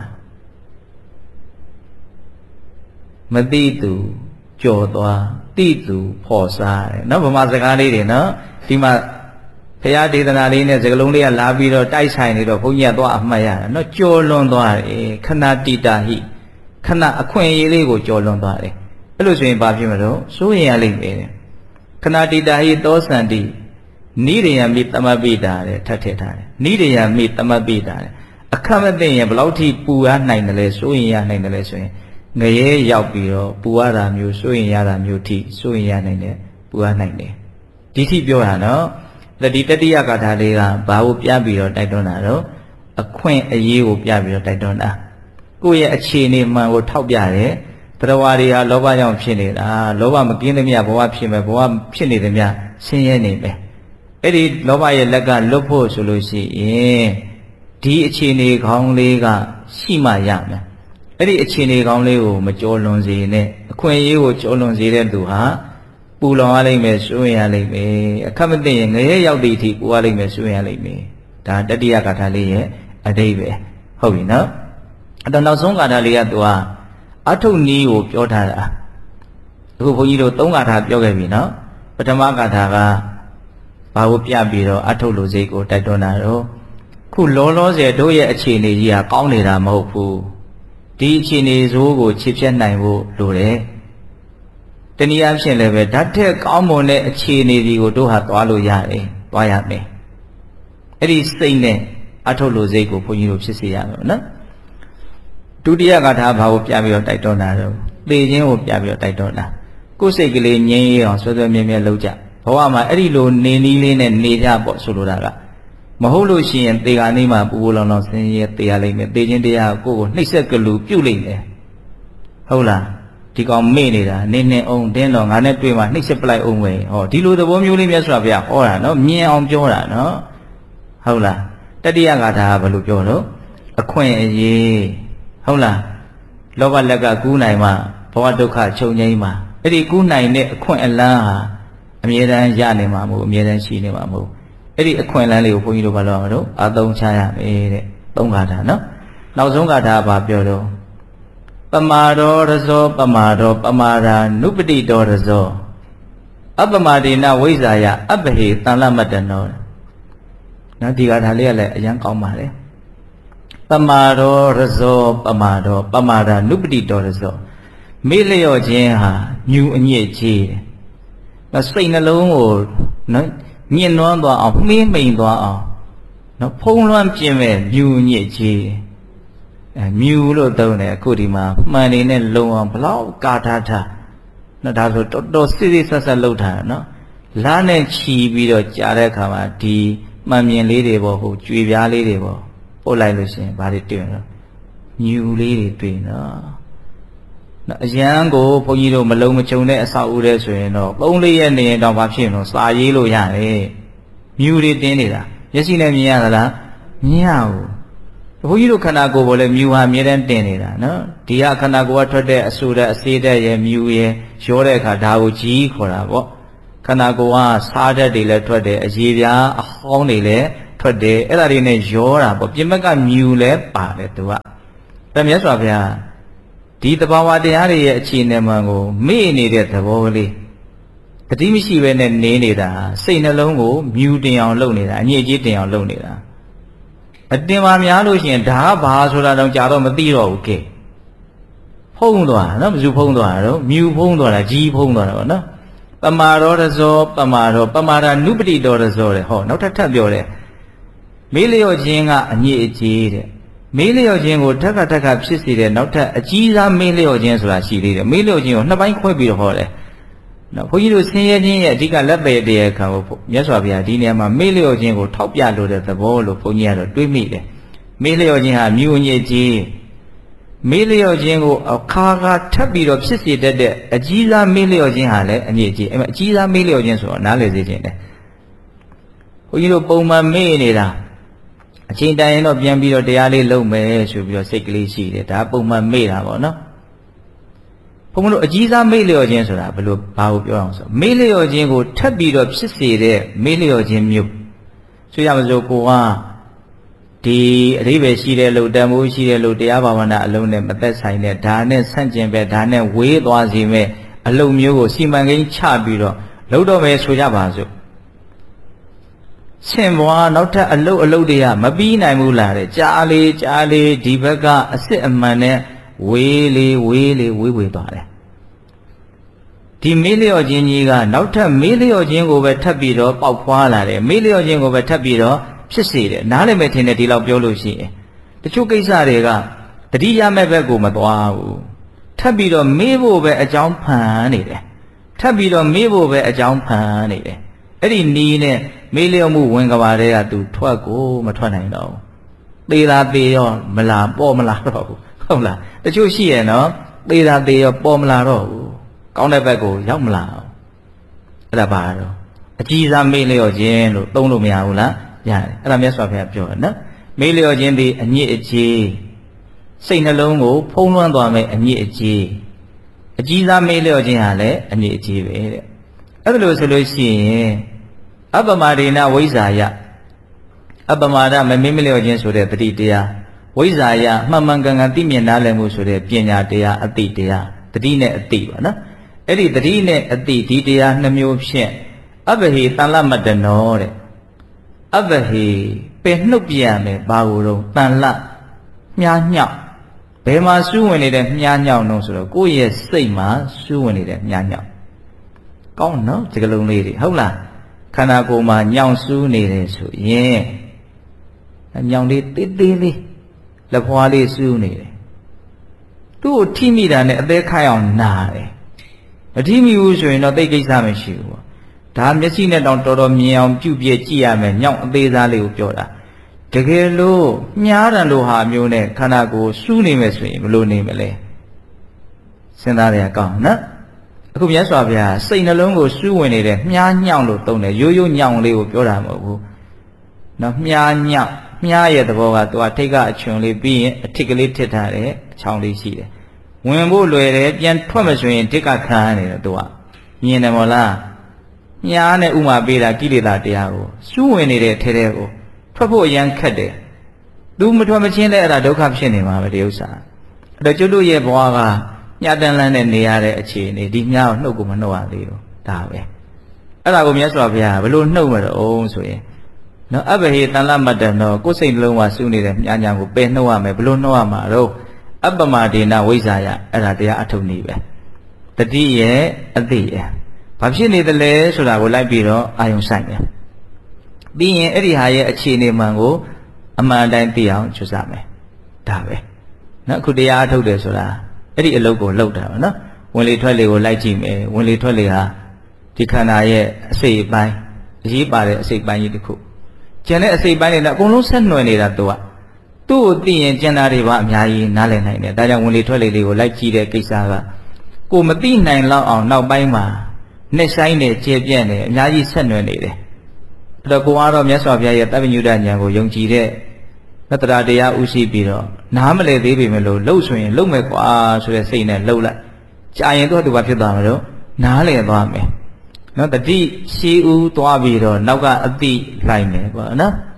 မသိသူကြော်သွားသိသူဖော်စားတယ်နော်ဗမာစကားလေးတွေနော်ဒီမှာဘုရားဒေသနာလေးနဲ့စကားလုံးလေးကလာပြီးတော့တိုက်ဆိုင်နေတော့ဘုန်းကြီးကသွားအမှတ်ရတာနော်ကြော်လွန်သွားတယ်ခဏတိတာဟိခဏအခွင့်အရေးလေးကိုကြော်လွန်သွားတယ်အဲ့လိုဆိုရင်ဘာဖြစ်မလို့စိုးရင်ရလိမ့်မယ်ခဏတိတာဟိသောစန္တိနိရိယမိတမပိတာတဲ့ထပ်ထည့်ထားတယ်နိရိယမိတမပိတာတဲ့အခက်မသိရင်ဘယ်လောက်ထိပူရနိုင်တယ်လဲစိုးရင်ရနိုင်တယ်လဲဆိုရင်ငရဲရောက်ပြီးတော့ပူရတာမျိုးစိုးရင်ရတာမျိုးထိစိုးရင်ရနိုင်တယ်ပူရနိုင်တယ်ဒီထိပြောတာနော်ဒီတတိယဂါထာလေးကဘာကိုပြပြီးတော့တိုက်တွန်းတာတော့အခွင့်အရေးကိုပြပြီးတော့တိုက်တွန်းတာကိုယ့်ရဲ့အခြေအနေမှန်ကိုထောက်ပြတယ်တရားဝါတွေဟာလောဘကြောင့်ဖြစ်နေတာလောဘမကင်းသမျှဘဝဖြစ်မယ်ဘဝဖြစ်နေသမျှဆင်းရဲနေမယ်အဲ့ဒီလောဘရဲ့လက်ကလွတ်ဖို့ဆိုလို့ရှိရင်ဒီအခြေအနေကောင်းလေးကရှိမှရမယ်အဲ့ဒီအခြေအနေကောင်းလေးကိုမကြောလွန်စေနဲ့အခွင့်အရေးကိုကြောလွန်စေတဲ့သူဟာပူလောင်ရလိမ့်မယ်စိုးရင်ရလိမ့်မယ်အခက်မသိရင်ငရဲရောက်သည့်အထိပူရလိမ့်မယ်စိုးရင်ရလိမ့်မယ်ဒါတတိယဂါထာလေးရဲ့အဓိပ္ပာယ်ဟုတ်ပြီနော်အဲ့တော့နောက်ဆုံးဂါထာလေးကသူကအထုနီးကိုပြောထားတာအခုဘုန်းကြီးတို့သုံးဂါထာပြောခဲ့ပြီနော်ပထမဂါထာကဘာကိုပြပြီးတော့အထုလိုစိတ်ကိုတိုက်တွန်းတာတော့ခုလောလောဆယ်တို့ရဲ့အခြေအနေကြီးကကောင်းနေတာမဟုတ်ဘူးဒီအခြေအနေဆိုးကိုခြေဖြတ်နိုင်ဖို့လိုတယ်တနည်းအားဖြင့်လည်းပဲဓာတ်ထက်ကောင်းမွန်တဲ့အခြေအနေဒီကိုတို့ဟာသွားလို့ရတယ်သွားရမယ်အဲ့ဒီစိတ်နဲ့အထုလိုစိတ်ကိုဘုန်းကြီးတို့ဖြစ်စေရမယ်နော်ဒုတိယဂါထာဘာကိုပြပြီးတော့တိုက်တွန်းတာတော့သေခြင်းကိုပြပြီးတော့တိုက်တွန်းတာကိုယ်စိတ်ကလေးငြိမ်းရအောင်ဆွဲဆွဲမြဲမြဲလုပ်ကြဘဝမှာအဲ့ဒီလိုနေနည်းလေးနဲ့နေကြပေါ့ဆိုလိုတာကမဟုတ်လို့ရှိရင်သေခါနေမှာပူပူလောင်လောင်ဆင်းရဲသေရလိမ့်မယ်သေခြင်းတရားကိုကိုယ်ကိုနှိပ်စက်ကလူပြုတ်လိမ့်မယ်ဟုတ်လားဒီကောင်မေ့နေတာနင်းနေအောင်တင်းတော့ငါနဲ့တွေ့မှနှိပ်စက်ပလိုက်အောင်ပဲဟောဒီလိုသဘောမျိုးလေးမြတ်စွာဘုရားဟောတာနော်မြင်အောင်ပြောတာနော်ဟုတ်လားတတိယဂါထာကဘယ်လိုပြောတော့အခွင့်အရေးဟုတ်လားလောဘလက်ကကူးနိုင်မှဘဝဒုက္ခချုပ်ငြိမ်းမှအဲ့ဒီကူးနိုင်တဲ့အခွင့်အလန်းဟာအမြဲတမ်းရနေမှာမဟုတ်အမြဲတမ်းရှိနေမှာမဟုတ်အဲ့ဒီအခွင့်အလန်းလေးကိုဘုန်းကြီးတို့ဘာလို့အောင်တော့အသုံးချရမယ်တဲ့သုံးဂါထာနော်နောက်ဆုံးဂါထာကဘာပြောတော့ပမာဒောရဇောပမာဒောပမာရာနုပတိတောရဇောအပမာဒေနဝိဇ္ဇာယအပဟေတန်လမတ္တနောနော်ဒီဂါထာလေးကလည်းအရန်ကောင်းပါလေပမာဒောရဇောပမာဒောပမာရာနုပတိတောရဇောမေ့လျော့ခြင်းဟာညူအညစ်ကြီးတယ်စိတ်နှလုံးကိုနော်ညှဉ်းနှွမ်းသွားအောင်မှင်းမိန်သွားအောင်နော်ဖုံးလွှမ်းပြင်းမဲ့မြူညစ်ကြီးအဲမြူလို့သုံးတယ်အခုဒီမှာမှန်နေနဲ့လုံအောင်ဘလောက်ကာထားထားနော်ဒါဆိုတော်တော်စစ်စစ်ဆက်ဆက်လုပ်ထားတာနော်လားနဲ့ချီပြီးတော့ကြားတဲ့အခါမှာဒီမှန်မြင်လေးတွေပေါ့ဟိုကြွေပြားလေးတွေပေါ့ပို့လိုက်လို့ရှိရင်ဘာတွေတွေ့နော်မြူလေးတွေတွေ့နော်နော်အရန်ကိုဘုန်းကြီးတို့မလုံးမချုံတဲ့အဆောက်အဦတဲ့ဆိုရင်တော့သုံးလေးရက်နေရင်တော့ဘာဖြစ်လို့စာရေးလို့ရတယ်မြူတွေတင်းနေတာမျက်စိနဲ့မြင်ရသလားမြင်ရဘူးဘုန်းကြီးတို့ခန္ဓာကိုယ်ပေါ်လဲမြူဟာအမြဲတမ်းတင်နေတာနော်ဒီဟာခန္ဓာကိုယ်ကထွက်တဲ့အဆူတဲ့အစေးတဲ့ရဲ့မြူရဲ့ရောတဲ့အခါဒါကိုကြီးခေါ်တာပေါ့ခန္ဓာကိုယ်ကစားတတ်တွေလည်းထွက်တယ်အရေပြားအဟောင်းတွေလည်းထွက်ထွက်တယ်အဲ့ဒါတွေနဲ့ရောတာပေါ့ပြင်ဘက်ကမြူလဲပါတယ်သူကအဲ့မြတ်စွာဘုရားဒီတဘာဝတရားတွေရဲ့အခြေအနေမှန်ကိုမေ့နေတဲ့သဘောကလေးတတိမရှိပဲနဲ့နေနေတာစိတ်နှလုံးကိုမြူတင်အောင်လုပ်နေတာအညစ်အကြေးတင်အောင်လုပ်နေတာအတင်ပါများလို့ရှိရင်ဒါကဘာဆိုတာတော့ကြာတော့မသိတော့ဘူးကဲဖုံးသွားနော်ဘယ်သူဖုံးသွားတာတော့မြူဖုံးသွားတာကြီးဖုံးသွားတာပေါ့နော်ပမာရောတဇောပမာရောပမာဒနုပတိတော်တဇောတဲ့ဟောနောက်ထပ်ထပ်ပြောတယ်မေးလျော့ခြင်းကအညစ်အကြေးတဲ့မေးလျော့ခြင်းကိုထက်ကထက်ကဖြစ်စေတဲ့နောက်ထပ်အကြီးစားမေးလျော့ခြင်းဆိုတာရှိသေးတယ်မေးလျော့ခြင်းကိုနှစ်ပိုင်းခွဲပြီးတော့ဟောတယ်နော်ဘုန်းကြီးတို့ဆင်းရဲခြင်းရဲ့အဓိကလက်ပေတရားခံကိုမြတ်စွာဘုရားဒီနေရာမှာမေးလျော့ခြင်းကိုထောက်ပြလိုတဲ့သဘောလို့ဘုန်းကြီးကတော့တွေးမိတယ်မေးလျော့ခြင်းဟာမြူအညစ်အကြေးမေးလျော့ခြင်းကိုအခါခါထပ်ပြီးတော့ဖြစ်စေတတ်တဲ့အကြီးစားမေးလျော့ခြင်းဟာလည်းအညစ်အကြေးအဲ့မှာအကြီးစားမေးလျော့ခြင်းဆိုတော့နားလည်စေခြင်းတယ်ဘုန်းကြီးတို့ပုံမှန်မေးနေတာအချိန်တိုင်းရင်တော့ပြန်ပြီးတော့တရားလေးလုပ်မယ်ဆိုပြီးတော့စိတ်ကလေးရှိတယ်ဒါပုံမှန်မေ့တာပေါ့နော်ဘုံမလို့အကြီးစားမေ့လျော့ခြင်းဆိုတာဘယ်လိုဘာကိုပြောအောင်ဆိုမေ့လျော့ခြင်းကိုထပ်ပြီးတော့ဖြစ်စေတဲ့မေ့လျော့ခြင်းမျိုးဆိုရမစို့ကိုကဒီအဓိပ္ပာယ်ရှိတဲ့လို့တန်ဖိုးရှိတဲ့လို့တရားဘာဝနာအလုံးနဲ့မသက်ဆိုင်တဲ့ဒါနဲ့ဆန့်ကျင်ပဲဒါနဲ့ဝေးသွားစေမဲ့အလုံးမျိုးကိုစီမံကိန်းချပြီးတော့လုပ်တော့မယ်ဆိုကြပါစို့ရှင်ဘွားနောက်ထပ်အလုတ်အလုတ်တွေကမပြီးနိုင်ဘူးလားတဲ့ကြားလေးကြားလေးဒီဘက်ကအစ်စ်အမှန်နဲ့ဝေးလေးဝေးလေးဝေးဝေးသွားတယ်ဒီမေးလျော့ခြင်းကြီးကနောက်ထပ်မေးလျော့ခြင်းကိုပဲထပ်ပြီးတော့ပေါက်ဖွာလာတယ်မေးလျော့ခြင်းကိုပဲထပ်ပြီးတော့ဖြစ်စေတယ်နားလည်မဲ့ထင်တယ်ဒီလောက်ပြောလို့ရှိရင်တချို့ကိစ္စတွေကတတိယမဲ့ဘက်ကိုမသွားဘူးထပ်ပြီးတော့မေးဖို့ပဲအကြောင်းဖန်နေတယ်ထပ်ပြီးတော့မေးဖို့ပဲအကြောင်းဖန်နေတယ်အဲ့ဒီနီးနဲ့မေးလျော့မှုဝင်ကဘာတွေကသူထွက်ကိုမထွက်နိုင်တော့ဘူးသေတာသေရောမလားပေါ်မလားတော့ဘူးဟုတ်လားတချို့ရှိရဲ့နော်သေတာသေရောပေါ်မလာတော့ဘူးကောင်းတဲ့ဘက်ကိုရောက်မလာအောင်အဲ့ဒါပါတော့အကြီးစားမေးလျော့ခြင်းလို့သုံးလို့မရဘူးလားရတယ်အဲ့ဒါမြတ်စွာဘုရားပြောတယ်နော်မေးလျော့ခြင်းဒီအညစ်အကြေးစိတ်နှလုံးကိုဖုံးလွှမ်းသွားမယ်အညစ်အကြေးအကြီးစားမေးလျော့ခြင်းဟာလည်းအညစ်အကြေးပဲတဲ့အဲ့ဒါလို့ဆိုလို့ရှိရင်အပ္ပမာဒေနဝိဇ္ဇာယအပ္ပမာဒမမေးမလျော့ခြင်းဆိုတဲ့တတိတရားဝိဇ္ဇာယမှန်မှန်ကန်ကန်သိမြင်နားလည်မှုဆိုတဲ့ပညာတရားအတိတရားတတိနဲ့အတိပါနော်အဲ့ဒီတတိနဲ့အတိဒီတရားနှမျိုးဖြင့်အဘဟိတန်လမတ္တနောတဲ့အဘဟိပယ်နှုတ်ပြန်မယ်ဘာကိုတော့တန်လမြားညောက်ဘယ်မှာစူးဝင်နေတဲ့မြားညောက်နှုံးဆိုတော့ကိုယ့်ရဲ့စိတ်မှာစူးဝင်နေတဲ့မြားညောက်ကောင်းနော်ဒီကလုံးလေးတွေဟုတ်လားခန္ဓာကိုယ်မှာညောင်စူးနေတယ်ဆိုရင်ညောင်လေးတေးသေးလေးလက်ဖွားလေးစူးနေတယ်သူ့ကိုထိမိတာနဲ့အသေးခိုက်အောင်နာတယ်မထိမိဘူးဆိုရင်တော့သိကိစ္စမရှိဘူးပေါ့ဒါမျက်စိနဲ့တောင်တော်တော်မြင်အောင်ပြုတ်ပြည့်ကြည့်ရမယ်ညောင်အသေးစားလေးကိုပြောတာတကယ်လို့မြားတယ်လို့ဟာမျိုးနဲ့ခန္ဓာကိုယ်စူးနေမယ်ဆိုရင်ဘယ်လိုနေမလဲစဉ်းစားရအောင်နော်အခုမြတ်စွာဘုရားစိတ်နှလုံးကိုစူးဝင်နေတဲ့မြားညောင်လို့သုံးတယ်ရိုးရိုးညောင်လေးကိုပြောတာမဟုတ်ဘူးနော်မြားညောင်မြားရဲ့သဘောကသူကထိတ်ကအချွန်လေးပြီးရင်အထစ်ကလေးထစ်ထားတယ်အချောင်းလေးရှိတယ်ဝင်ဖို့လွယ်တယ်ပြန်ထွက်မဆိုရင်ထိတ်ကခံရနေတယ်သူကမြင်တယ်မို့လားမြားနဲ့ဥမာပေးတာကိလေသာတရားကိုစူးဝင်နေတဲ့ထဲထဲကိုထွက်ဖို့အရန်ခက်တယ်သူမထွက်မချင်းလဲအဲ့ဒါဒုက္ခဖြစ်နေမှာပဲဒီဥစ္စာအဲ့တော့ကျွတ်တို့ရဲ့ဘဝကညတန်လန်းနဲ့နေရတဲ့အခြေအနေဒီမြားကိုနှုတ်ကိုမနှုတ်ရသေးဘူးဒါပဲအဲ့ဒါကိုမြတ်စွာဘုရားဘယ်လိုနှုတ်မလို့ဆိုရင်နော်အဘဟိတန်လမတ္တနောကိုယ်စိတ်နှလုံးမှာစူးနေတဲ့မြားညာကိုပယ်နှုတ်ရမယ်ဘယ်လိုနှုတ်ရမှာတော့အပ္ပမဒေနဝိဇ္ဇာယအဲ့ဒါတရားအထုပ်နည်းပဲတတိရဲ့အသိရဲ့ဘာဖြစ်နေသလဲဆိုတာကိုလိုက်ပြီးတော့အာယုံဆိုင်တယ်ပြီးရင်အဲ့ဒီဟာရဲ့အခြေအနေမှန်ကိုအမှန်တိုင်းသိအောင်ကြိုးစားမယ်ဒါပဲနော်အခုတရားအထုတ်တယ်ဆိုတာအဲ့ဒီအလုပ်ကိုလုပ်တာပါနော်ဝင်လေထွက်လေကိုလိုက်ကြည့်မယ်ဝင်လေထွက်လေဟာဒီခန္ဓာရဲ့အစိတ်အပိုင်းအရေးပါတဲ့အစိတ်ပိုင်းကြီးတစ်ခုကျန်တဲ့အစိတ်ပိုင်းတွေကအကုန်လုံးဆက်နွယ်နေတာသူကသူ့ကိုသိရင်ကျန်တာတွေပါအများကြီးနားလည်နိုင်တယ်ဒါကြောင့်ဝင်လေထွက်လေတွေကိုလိုက်ကြည့်တဲ့ကိစ္စကကိုမသိနိုင်လောက်အောင်နောက်ပိုင်းမှာနဲ့ဆိုင်နေကျေပြန့်နေအများကြီးဆက်နွယ်နေတယ်အဲ့တော့ကိုကတော့မြတ်စွာဘုရားရဲ့တပ္ပညုတဉာဏ်ကိုယုံကြည်တဲ့သတ္တရာတရားဥရှိပြီးတော့နားမလည်သေးပေမဲ့လို့လှုပ်ဆိုရင်လှုပ်မယ်ကွာဆိုတဲ့စိတ်နဲ့လှုပ်လိုက်ကြာရင်တော့သူကဖြစ်သွားမှာတော့နားလည်သွားမယ်နော်တတိရှိဦးသွားပြီးတော့နောက်ကအတိလိုက်မယ်ပေါ့နော်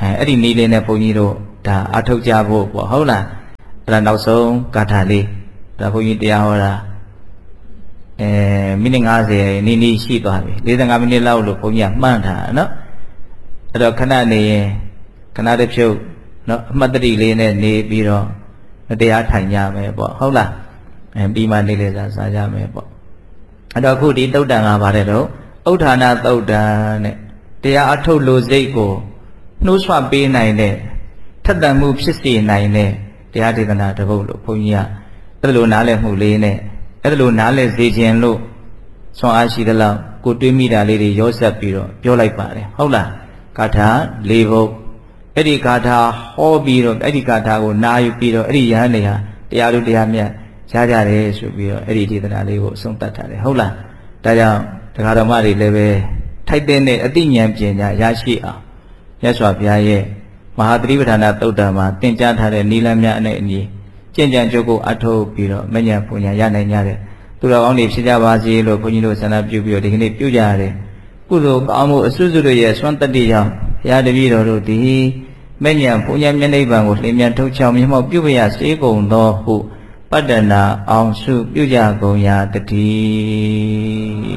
အဲအဲ့ဒီနည်းလေးနဲ့ဘုန်းကြီးတို့ဒါအထောက်ကြဖို့ပေါ့ဟုတ်လားအဲ့ဒါနောက်ဆုံးဂါထာလေးဒါဘုန်းကြီးတရားဟောတာအဲမိနစ်50နီးနီးရှိသွားပြီ45မိနစ်လောက်လို့ဘုန်းကြီးကမှန်းထားတာနော်အဲ့တော့ခဏနေရင်ခဏတစ်ဖြုတ်နော်အမှတ်တရလေးနဲ့နေပြီးတော့တရားထိုင်ကြမယ်ပေါ့ဟုတ်လားအဲပြီးမှနေလေစားစားကြမယ်ပေါ့အဲ့တော့အခုဒီသုတ်တန်ကပါတယ်တော့ဥဋ္ဌာဏသုတ်တန်နဲ့တရားအထုတ်လို့စိတ်ကိုနှိုးဆွပေးနိုင်တဲ့ထက်သန်မှုဖြစ်စေနိုင်တဲ့တရားဒေသနာတစ်ပုဒ်လို့ဘုန်းကြီးကအဲ့လိုနားလည်မှုလေးနဲ့အဲ့လိုနားလည်စေခြင်းလို့ဆွမ်းအားရှိသလောက်ကိုတွေးမိတာလေးတွေရောဆက်ပြီးတော့ပြောလိုက်ပါတယ်ဟုတ်လားဂါထာ၄ပုဒ်အဲ့ဒီဂါထာဟောပြီးတော့အဲ့ဒီဂါထာကိုနာယူပြီးတော့အဲ့ဒီယဟန်တွေဟာတရားလူတရားမြတ်ရကြတယ်ဆိုပြီးတော့အဲ့ဒီဒေသနာလေးကိုအဆုံးသတ်ထားတယ်ဟုတ်လားဒါကြောင့်တရားတော်မတွေလည်းပဲထိုက်တဲ့အသိဉာဏ်ပညာရရှိအောင်မြတ်စွာဘုရားရဲ့မဟာသတိပဋ္ဌာန်သုတ်တံမှာသင်ကြားထားတဲ့နိလမ်းများနဲ့အညီကျင့်ကြံကြိုးကိုအထောက်ပြီးတော့မဉ္ဇဉ်ပူညာရနိုင်ကြတဲ့သူတော်ကောင်းတွေဖြစ်ကြပါစေလို့ဘုန်းကြီးတို့ဆန္ဒပြုပြီးတော့ဒီကနေ့ပြုကြရတယ်ကုသိုလ်ကောင်းမှုအစွတ်စွတ်ရဲ့စွမ်းတတ္တိကြောင့်ဘုရားတပည့်တော်တို့သည်မဉ္ဇဉ်ပူညာမျက်နှိပ်ပံကိုလင်းမြန်ထုတ်ချောင်းမြတ်မောက်ပြုပြရစေကုန်သောဟုပတ္တနာအောင်စုပြုကြကုန်ရာတည်း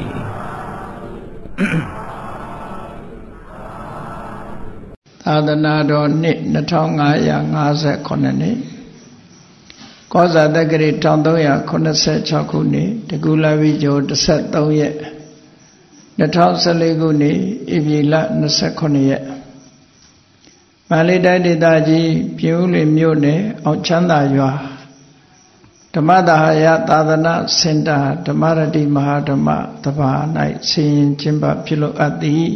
သာသနာတော်နှစ်နှစ်ထောင်ငါးရာငါးဆယ်ခုနှစ်နှစ်ကောဇာတက္ကရီတစ်ထောင်သုံးရာခုနှစ်ဆယ်ခြောက်ခုနှစ်တကူလာဝိကျော်တစ်ဆက်သုံးရက်နှစ်ထောင်ဆယ်လေးခုနှစ်ဧပြီလနှစ်ဆယ်ခုနှစ်ရက်မန္တလေးတိုင်းဒေသကြီးပြင်ဦးလွင်မြို့နယ်အောင်ချမ်းသာရွာဓမ္မဒါဟယသာသနာစင်တာဓမ္မရတိမဟာဓမ္မတပါး၌ဆင်ရင်ကျင်းပပြုလုပ်အပ်သည်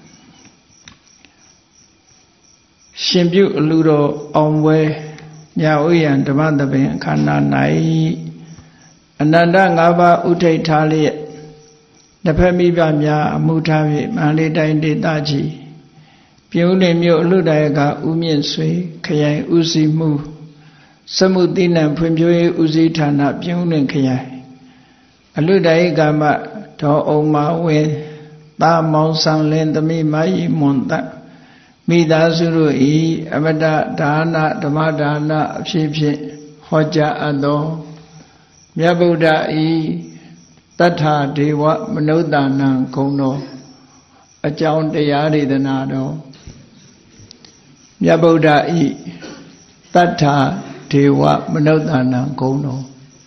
ရှင်ပြုအလူတော်အောင်ပွဲညာဥယျံဓမ္မသဘင်အခမ်းအနား၌အနန္တ၅ပါးဥထိတ်ထားလျက်တစ်ဖက်မိဘများအမှုထား၍မန္တလေးတိုင်းဒေသကြီးပြင်ဦးလွင်မြို့အလူတရကဦးမြင့်ဆွေခရိုင်ဦးစီးမှုစမှုတိနံဖွံ့ဖြိုးရေးဦးစီးဌာနပြင်ဦးလွင်ခရိုင်အလူတရကမဒေါ်အောင်မဝင်းသာမောင်ဆောင်လင်းသမီးမယီမွန်တမိသားစုတို့ဤအမတဒါနဓမ္မဒါနအဖြစ်ဖြင့်ဟောကြားအပ်သောမြတ်ဗုဒ္ဓဤတထဒေဝမနုဿာနံဂုဏ်တော်အကြောင်းတရားဒေသနာတော်မြတ်ဗုဒ္ဓဤတထဒေဝမနုဿာနံဂုဏ်တော်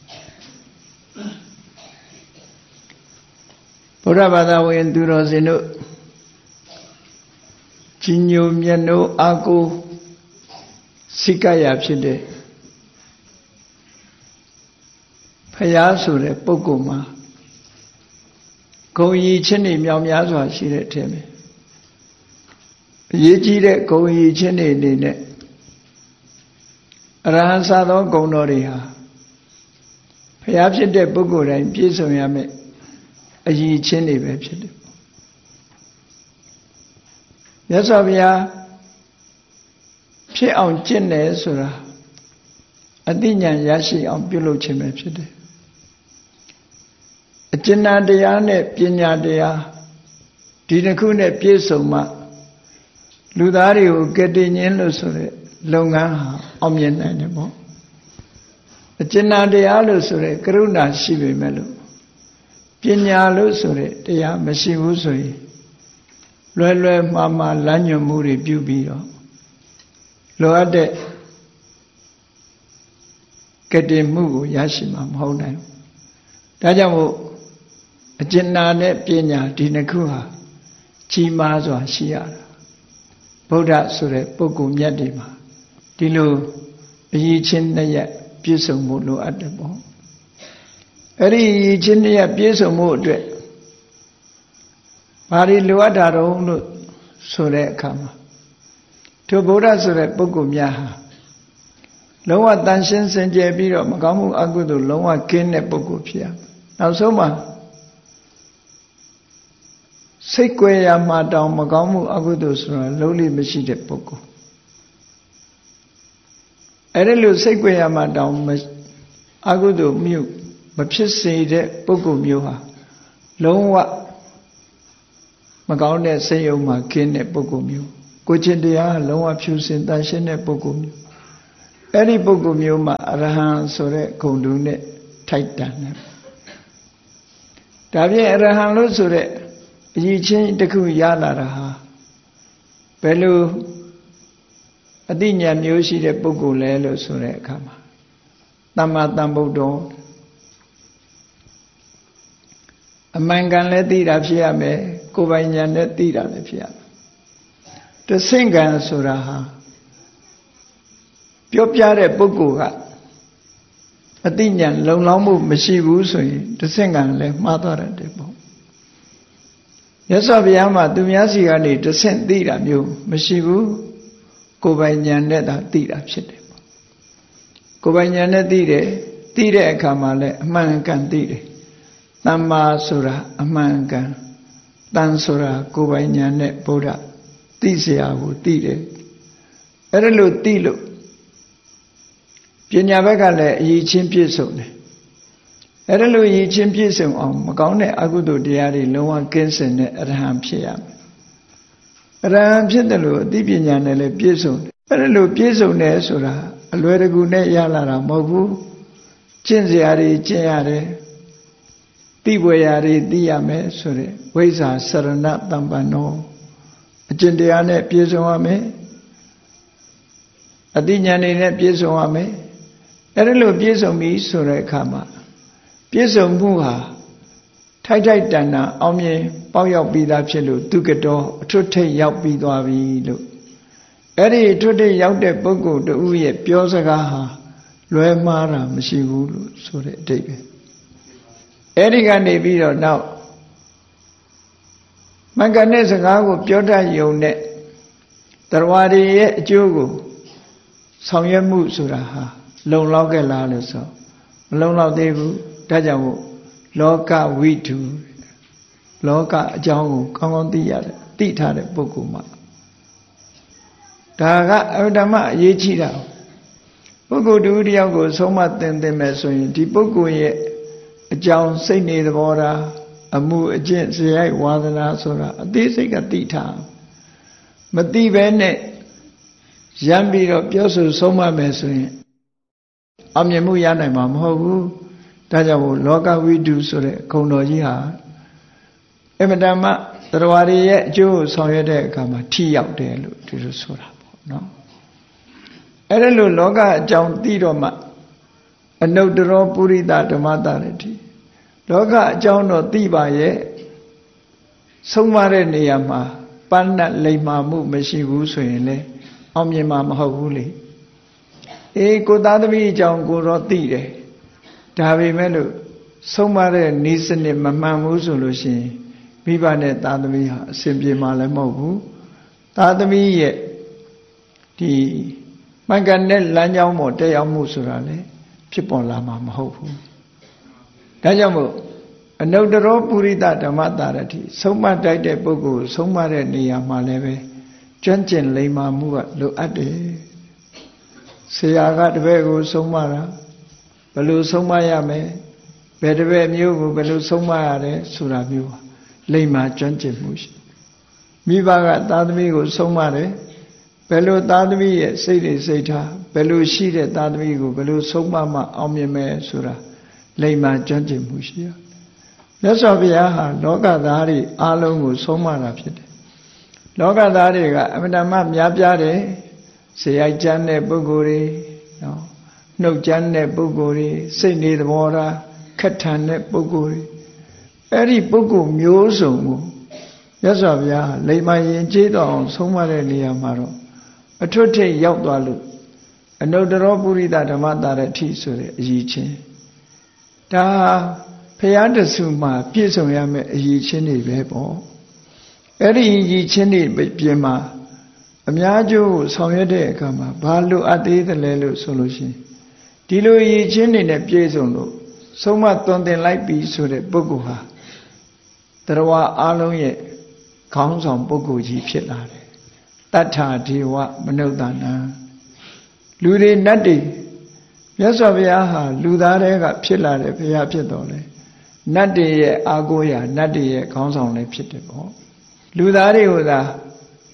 ဗုဒ္ဓဘာသာဝင်သူတော်စင်တို့ကြီးညိုမြတ်နိုးအာကိုစိကရဖြစ်တဲ့ဖယားဆိုတဲ့ပုဂ္ဂိုလ်မှာဂုဏ်ရည်ချင်းတွေမြောင်များစွာရှိတဲ့အထက်မှာအရေးကြီးတဲ့ဂုဏ်ရည်ချင်းတွေအနေနဲ့အရဟံသာသောဂုဏ်တော်တွေဟာဖယားဖြစ်တဲ့ပုဂ္ဂိုလ်တိုင်းပြည့်စုံရမယ်အရည်ချင်းတွေပဲဖြစ်တယ်မြတ်စွာဘုရားဖြစ်အောင်ကျင့်တယ်ဆိုတာအသိဉာဏ်ရရှိအောင်ပြုလုပ်ခြင်းပဲဖြစ်တယ်အကျဉ်းတရားနဲ့ပညာတရားဒီတစ်ခုနဲ့ပြည့်စုံမှလူသားတွေကိုကယ်တင်ခြင်းလို့ဆိုတဲ့လုပ်ငန်းဟာအောင်မြင်နိုင်တယ်ပေါ့အကျဉ်းတရားလို့ဆိုတဲ့ကရုဏာရှိပေမဲ့လို့ပညာလို့ဆိုတဲ့တရားမရှိဘူးဆိုရင်လွယ်လွယ်မှားမှားလမ်းညွှန်မှုတွေပြုပြီးတော့လိုအပ်တဲ့ကတည်မှုကိုရရှိမှာမဟုတ်နိုင်ဘူး။ဒါကြောင့်မို့အကျဉ်းနာနဲ့ပညာဒီနှစ်ခုဟာကြီးမားစွာရှိရတာ။ဗုဒ္ဓဆိုတဲ့ပုဂ္ဂိုလ်မြတ်တွေမှာဒီလိုအရေးချင်းနဲ့ရပြည့်စုံမှုလိုအပ်တယ်ပေါ့။အဲ့ဒီအရေးချင်းနဲ့ရပြည့်စုံမှုအတွက်ဘာတွေလိုအပ်တာတော့လို့ဆိုတဲ့အခါမှာထိုဗုဒ္ဓဆိုတဲ့ပုဂ္ဂိုလ်များဟာလုံးဝတန်ရှင်းစင်ကြယ်ပြီးတော့မကောင်းမှုအကုသိုလ်လုံးဝကင်းတဲ့ပုဂ္ဂိုလ်ဖြစ်ရမယ်။နောက်ဆုံးမှာစိတ်ကြွယ်ရမှာတောင်မကောင်းမှုအကုသိုလ်ဆိုတာလုံးလိမရှိတဲ့ပုဂ္ဂိုလ်။အဲ့ဒီလိုစိတ်ကြွယ်ရမှာတောင်အကုသိုလ်မျိုးမဖြစ်စေတဲ့ပုဂ္ဂိုလ်မျိုးဟာလုံးဝမကောင်းတဲ့စိတ်ယုံမှာခင်းတဲ့ပုဂ္ဂိုလ်မျိုးကိုချင်းတရားလုံးဝဖြူစင်တန်ရှင်းတဲ့ပုဂ္ဂိုလ်မျိုးအဲ့ဒီပုဂ္ဂိုလ်မျိုးမှာအရဟံဆိုတဲ့ဂုဏ်တူနဲ့ထိုက်တန်တယ်ဒါဖြင့်အရဟံလို့ဆိုတဲ့အရည်ချင်းတစ်ခုရလာတာဟာဘယ်လိုအတိညာမျိုးရှိတဲ့ပုဂ္ဂိုလ်လဲလို့ဆိုတဲ့အခါမှာသမ္မာသမ္ဗုဒ္ဓောအမှန်ကန်လည်းသိတာဖြစ်ရမယ်ကိုယ်ပိုင်ဉာဏ်နဲ့သိတာလည်းဖြစ်ရမယ်တဆင့်ကံဆိုတာဟာပြောပြတဲ့ပုဂ္ဂိုလ်ကအတိညာလုံလောက်မှုမရှိဘူးဆိုရင်တဆင့်ကံလည်းမှားသွားတယ်ပေါ့မြတ်စွာဘုရားမှာသူများစီကနေတဆင့်သိတာမျိုးမရှိဘူးကိုယ်ပိုင်ဉာဏ်နဲ့သာသိတာဖြစ်တယ်ပေါ့ကိုယ်ပိုင်ဉာဏ်နဲ့သိတယ်သိတဲ့အခါမှာလည်းအမှန်ကန်သိတယ်သမ္မာဆိုတာအမှန်ကန်တန်ဆိုတာကိုယ်ပိုင်ဉာဏ်နဲ့ဗုဒ္ဓသိเสียကိုသိတယ်အဲ့ဒါလို့သိလို့ပညာဘက်ကလည်းအရေးချင်းပြည့်စုံတယ်အဲ့ဒါလို့အရေးချင်းပြည့်စုံအောင်မကောင်းတဲ့အကုသိုလ်တရားတွေလုံးဝကင်းစင်တဲ့အရဟံဖြစ်ရမယ်အရဟံဖြစ်တယ်လို့အသိပညာနဲ့လည်းပြည့်စုံတယ်အဲ့ဒါလို့ပြည့်စုံတယ်ဆိုတာအလွယ်တကူနဲ့ရလာတာမဟုတ်ဘူးကျင့်စရာတွေကျင့်ရတယ်သိပွေရာတွေသိရမယ်ဆိုတဲ့ဝိဇ္ဇာစရဏတမ္ပန္နောအကျင့်တရားနဲ့ပြည့်စုံရမယ်အသိဉာဏ်တွေနဲ့ပြည့်စုံရမယ်အဲ့ဒါလို့ပြည့်စုံပြီဆိုတဲ့အခါမှာပြည့်စုံမှုဟာထိုက်ထိုက်တန်တန်အောင်မြင်ပေါက်ရောက်ပြီးသားဖြစ်လို့သူကတော်အထွတ်ထိပ်ရောက်ပြီးသွားပြီလို့အဲ့ဒီအထွတ်ထိပ်ရောက်တဲ့ပုဂ္ဂိုလ်တူရဲ့ပြောစကားဟာလွဲမှားတာမရှိဘူးလို့ဆိုတဲ့အဓိပ္ပာယ်အဲ့ဒီကနေပြီးတော့နောက်မင်္ဂနဲ့စကားကိုပြောတတ်ယုံနဲ့တရားတွေရဲ့အကျိုးကိုဆောင်ရွက်မှုဆိုတာဟာလုံလောက်ခဲ့လားလို့ဆိုမလုံလောက်သေးဘူးဒါကြောင့်မို့လောကဝိတုလောကအကြောင်းကိုကောင်းကောင်းသိရတယ်သိထားတဲ့ပုဂ္ဂိုလ်မှာဒါကအဝိဓမ္မအရေးကြီးတာပုဂ္ဂိုလ်တူတယောက်ကိုဆုံးမသင်သင်မယ်ဆိုရင်ဒီပုဂ္ဂိုလ်ရဲ့အကြောင်းစိတ်နေသဘောထားအမှုအကျင့်ဇယိုက်ဝါဒနာဆိုတာအသေးစိတ်ကသိထားမသိဘဲနဲ့ရမ်းပြီးတော့ပြောဆိုဆုံးမမယ်ဆိုရင်အောင်မြင်မှုရနိုင်မှာမဟုတ်ဘူးဒါကြောင့်လောကဝိတုဆိုတဲ့ဂုဏ်တော်ကြီးဟာအမတမတရားတွေရဲ့အကျိုးကိုဆောင်ရွက်တဲ့အခါမှာထိရောက်တယ်လို့ဒီလိုဆိုတာပေါ့နော်အဲ့ဒါလို့လောကအကြောင်းသိတော့မှအနုတ္တရောပုရိသဓမ္မတာရတိလောကအကြောင်းတော့သိပါရဲ့ဆုံးမတဲ့နေရာမှာပန်းနဲ့လိမ္မာမှုမရှိဘူးဆိုရင်လေအောင်မြင်မှာမဟုတ်ဘူးလေအေးကိုသားသမီးအကြောင်းကိုတော့သိတယ်ဒါပေမဲ့လို့ဆုံးမတဲ့ဤစနစ်မမှန်ဘူးဆိုလို့ရှိရင်မိဘနဲ့သားသမီးဟာအစဉ်ပြေမှာလည်းမဟုတ်ဘူးသားသမီးရဲ့ဒီမှန်ကန်တဲ့လမ်းကြောင်းပေါ်တက်ရောက်မှုဆိုတာလေဖြစ်ပေါ်လာမှာမဟုတ်ဘူးဒါကြောင့်မို့အနုတ္တရောပုရိသဓမ္မတာရတိဆုံးမတိုက်တဲ့ပုဂ္ဂိုလ်ဆုံးမတဲ့နေရာမှာလည်းပဲကျွမ်းကျင်လိမ္မာမှုကလိုအပ်တယ်ဆရာကတပည့်ကိုဆုံးမတာဘယ်လိုဆုံးမရမယ်ဘယ်တပည့်မျိုးကိုဘယ်လိုဆုံးမရတယ်ဆိုတာမျိုးလိမ္မာကျွမ်းကျင်မှုရှိမိဘကသားသမီးကိုဆုံးမတယ်ဘယ်လိုသားသမီးရဲ့စိတ်တွေစိတ်ထားဘယ်လိုရှိတဲ့သားသမီးကိုဘယ်လိုဆုံးမမှအောင်မြင်မယ်ဆိုတာလိမ္မာကျွမ်းကျင်မှုရှိရမြတ်စွာဘုရားဟာလောကသားတွေအားလုံးကိုဆုံးမတာဖြစ်တယ်လောကသားတွေကအမှန်တမ်းများပြားတယ်ဇေယိုက်ကျမ်းတဲ့ပုဂ္ဂိုလ်တွေနော်နှုတ်ကျမ်းတဲ့ပုဂ္ဂိုလ်တွေစိတ်နေသဘောထားခက်ထန်တဲ့ပုဂ္ဂိုလ်တွေအဲ့ဒီပုဂ္ဂိုလ်မျိုးစုံကိုမြတ်စွာဘုရားလိမ္မာရင်ကျေးတော်အောင်ဆုံးမတဲ့နေရာမှာတော့အထွတ်ထိပ်ရောက်သွားလို့အနုတ္တရောပုရိသဓမ္မတာရတိဆိုတဲ့အရေးချင်းဒါဘုရားတဆူမှာပြည့်စုံရမယ့်အရေးချင်းတွေပဲပေါ့အဲ့ဒီအရေးချင်းတွေပြင်မှာအများကျိုးကိုဆောင်ရွက်တဲ့အခါမှာဘာလို့အပ်သေးတယ်လဲလို့ဆိုလို့ရှိရင်ဒီလိုအရေးချင်းတွေနဲ့ပြည့်စုံလို့ဆုံးမသွန်သင်လိုက်ပြီဆိုတဲ့ပုဂ္ဂိုလ်ဟာတရားအလုံးရဲ့ခေါင်းဆောင်ပုဂ္ဂိုလ်ကြီးဖြစ်လာတယ်တတ္ထာဒေဝမနုဿာနံလူတွေနတ်တွေမြတ်စွာဘုရားဟာလူသားတွေကဖြစ်လာတယ်ဘုရားဖြစ်တော်လေနတ်တွေရဲ့အာကိုရာနတ်တွေရဲ့ခေါင်းဆောင်လည်းဖြစ်တယ်ပေါ့လူသားတွေကိုသာ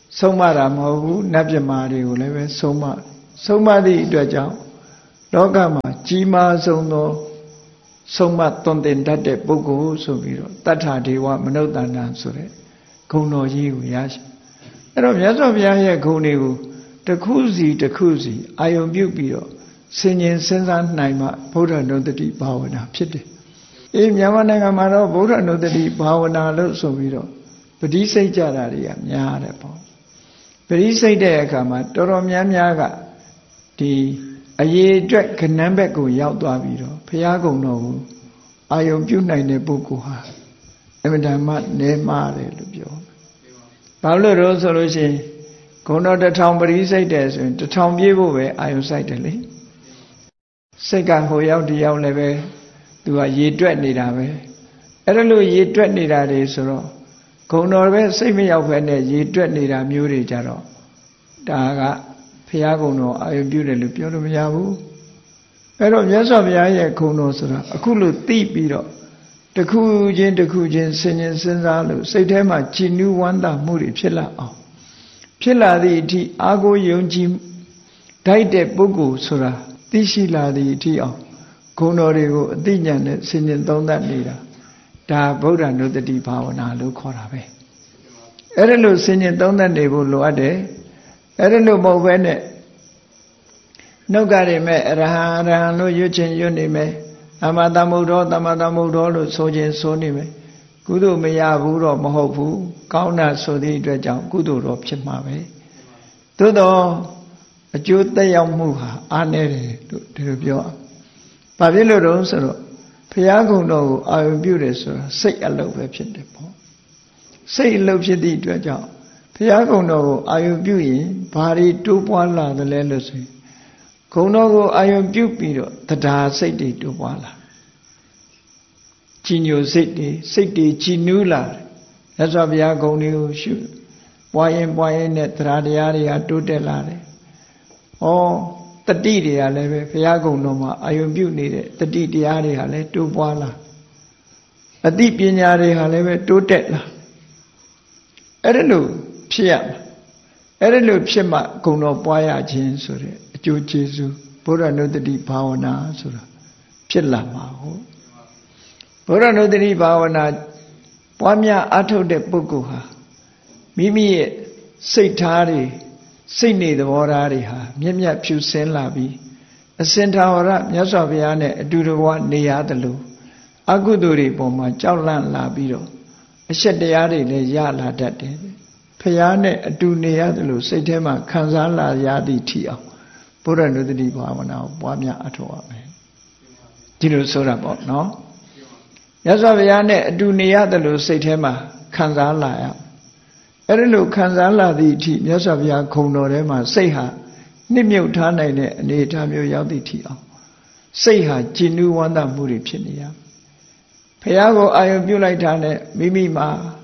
ဆုံးမတာမဟုတ်ဘူးနတ်ပြမာတွေကိုလည်းပဲဆုံးမဆုံးမသည့်အတွက်ကြောင့်လောကမှာကြီးမားဆုံးသောဆုံးမသွန်သင်တတ်တဲ့ပုဂ္ဂိုလ်ဆိုပြီးတော့တတ္ထာဒေဝမနုဿန္တံဆိုတဲ့ဂုဏ်တော်ကြီးကိုရရှိအဲ့တော့မြတ်စွာဘုရားရဲ့ဂုဏ်တွေကိုတစ်ခုစီတစ်ခုစီအာယုံပြုပြီးတော့ဆင်ញင်စဉ်းစားနိုင်မှဗုဒ္ဓနုတ္တိဘာဝနာဖြစ်တယ်အေးမြန်မာနိုင်ငံမှာတော့ဗုဒ္ဓနုတ္တိဘာဝနာလို့ဆိုပြီးတော့ပဋိစိတ်ကြတာတွေကများတယ်ပေါ့ပဋိစိတ်တဲ့အခါမှာတော်တော်များများကဒီအရေးအတွက်ကဏ္ဍဘက်ကိုရောက်သွားပြီးတော့ဘုရားကုံတော်ကိုအာယုံပြုနိုင်တဲ့ပုဂ္ဂိုလ်ဟာအမှန်တမ်းနဲမာတယ်လို့ပြောဘာလို့လို့ဆိုလို့ရှိရင်ဂုဏတော်တစ်ထောင်ပရိစိတ်တယ်ဆိုရင်တစ်ထောင်ပြည့်ဖို့ပဲအာယုံစိုက်တယ်လေစိတ်ကဟိုရောက်ဒီရောက်လည်းပဲသူကရေတွက်နေတာပဲအဲ့ဒါလို့ရေတွက်နေတာတွေဆိုတော့ဂုဏတော်ပဲစိတ်မရောက်ဖ ೇನೆ ရေတွက်နေတာမျိုးတွေကြတော့ဒါကဘုရားဂုဏတော်အာယုံပြုတယ်လို့ပြောလို့မရဘူးအဲ့တော့မြတ်စွာဘုရားရဲ့ဂုဏတော်ဆိုတာအခုလို့သိပြီးတော့တစ်ခုချင်းတစ်ခုချင်းဆင်ញင်စဉ်းစားလို့စိတ်ထဲမှာကြည်နူးဝမ်းသာမှုတွေဖြစ်လာအောင်ဖြစ်လာသည့်အထိအာကိုယုံကြည်ဓာတ်တဲ့ပုဂ္ဂိုလ်ဆိုတာသိရှိလာသည့်အထိအောင်ဂုဏတော်တွေကိုအသိဉာဏ်နဲ့ဆင်ញင်သုံးသပ်နေတာဒါဗုဒ္ဓနုတ္တိဘာဝနာလို့ခေါ်တာပဲအဲ့ဒါလို့ဆင်ញင်သုံးသပ်နေဖို့လိုအပ်တယ်အဲ့ဒါလို့မဟုတ်ဘဲနဲ့နှုတ်ကရမဲ့အရဟံအရဟံလို့ရွတ်ခြင်းရွတ်နေမယ်သမ္မာသမ္ဗုဒ္ဓောသမ္မာသမ္ဗုဒ္ဓောလို့ဆိုခြင်းဆိုနေမယ်ကုသိုလ်မရဘူးတော့မဟုတ်ဘူးကောင်းတာဆိုသည့်အတွက်ကြောင့်ကုသိုလ်တော့ဖြစ်မှာပဲသို့တော့အကျိုးသက်ရောက်မှုဟာအားနည်းတယ်လို့ဒီလိုပြောဘာဖြစ်လို့တော့ဆိုတော့ဘုရားကုံတော်ကိုအာရုံပြုတယ်ဆိုတာစိတ်အလုပ်ပဲဖြစ်တယ်ပေါ့စိတ်အလုပ်ဖြစ်သည့်အတွက်ကြောင့်ဘုရားကုံတော်ကိုအာရုံပြုရင်ဘာတွေတိုးပွားလာသလဲလို့ဆိုရင်ဂုဏ်တော်ကိုအာယုံပြုပြီးတော့တရားစိတ်တွေတိုးပွားလာကြည်ညိုစိတ်တွေစိတ်တွေကြည်နူးလာတယ်မြတ်စွာဘုရားဂုဏ်တွေကိုရှုပွားရင်ပွားရင်နဲ့တရားတရားတွေကတိုးတက်လာတယ်ဩတတိတွေကလည်းပဲဘုရားဂုဏ်တော်မှာအာယုံပြုနေတဲ့တတိတရားတွေဟာလည်းတိုးပွားလာအသိပညာတွေဟာလည်းပဲတိုးတက်လာအဲ့ဒါလို့ဖြစ်ရမှာအဲ့ဒါလို့ဖြစ်မှဂုဏ်တော်ပွားရခြင်းဆိုတဲ့အကျိုးကျေးဇူးဘုရားနုတ္တိဘာဝနာဆိုတာဖြစ်လာမှာဟုတ်ဘုရားနုတ္တိဘာဝနာပွားများအထုတ်တဲ့ပုဂ္ဂိုလ်ဟာမိမိရဲ့စိတ်ထားတွေစိတ်နေသဘောထားတွေဟာမြက်မြက်ဖြူစင်းလာပြီးအစင်ထာဝရမြတ်စွာဘုရားနဲ့အတူတကွနေရတယ်လို့အကုသိုလ်တွေပေါ်မှာကြောက်လန့်လာပြီးတော့အရှက်တရားတွေလည်းရလာတတ်တယ်ဘုရားနဲ့အတူနေရတယ်လို့စိတ်ထဲမှာခံစားလာရသည့်ထီအောင်ဘုရားနုတ္တိဘာဝနာကိုပွားများအထောက်အမယ်ဒီလိုဆိုတာပေါ့နော်မြတ်စွာဘုရားနဲ့အတူနေရတယ်လို့စိတ်ထဲမှာခံစားလာရအဲ့ဒါလို့ခံစားလာသည့်အထိမြတ်စွာဘုရားခုံတော်ထဲမှာစိတ်ဟာနှစ်မြုပ်ထားနိုင်တဲ့အနေအထားမျိုးရောက်သည့်အထိအောင်စိတ်ဟာကြည်နူးဝမ်းသာမှုတွေဖြစ်နေရဘုရားကိုအာရုံပြုလိုက်တာနဲ့မိမိမှာ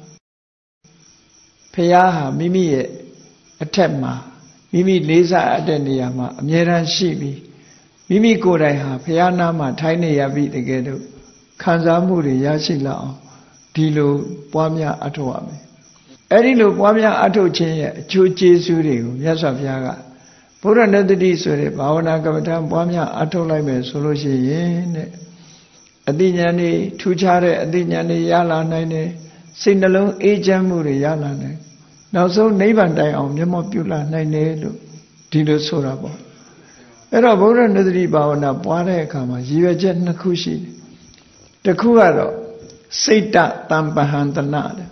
ဘုရားဟာမိမိရဲ့အထက်မှာမိမိလေးစားအပ်တဲ့နေရာမှာအမြဲတမ်းရှိပြီးမိမိကိုယ်တိုင်ဟာဘုရားနာမှာထိုင်နေရပြီတကယ်တော့ခံစားမှုတွေရရှိလာအောင်ဒီလိုပွားများအထောက်အမယ်အဲ့ဒီလိုပွားများအထုတ်ခြင်းရဲ့အကျိုးကျေးဇူးတွေကိုမြတ်စွာဘုရားကဘုရားနုတ္တိဆိုတဲ့ဘာဝနာကမ္မဋ္ဌာန်းပွားများအထုတ်လိုက်မယ်ဆိုလို့ရှိရင်တဲ့အသိဉာဏ်တွေထူးခြားတဲ့အသိဉာဏ်တွေရလာနိုင်တယ်စိတ်နှလုံးအေးချမ်းမှုတွေရလာနိုင်နောက်ဆုံးနိဗ္ဗာန်တိုင်အောင်မျက်မှောက်ပြုလာနိုင်တယ်လို့ဒီလိုဆိုတာပေါ့အဲ့တော့ဘုရားနုတ္တိဘာဝနာပွားတဲ့အခါမှာရည်ရွယ်ချက်နှစ်ခုရှိတယ်တစ်ခုကတော့စိတ်တတံပဟံတနာတဲ့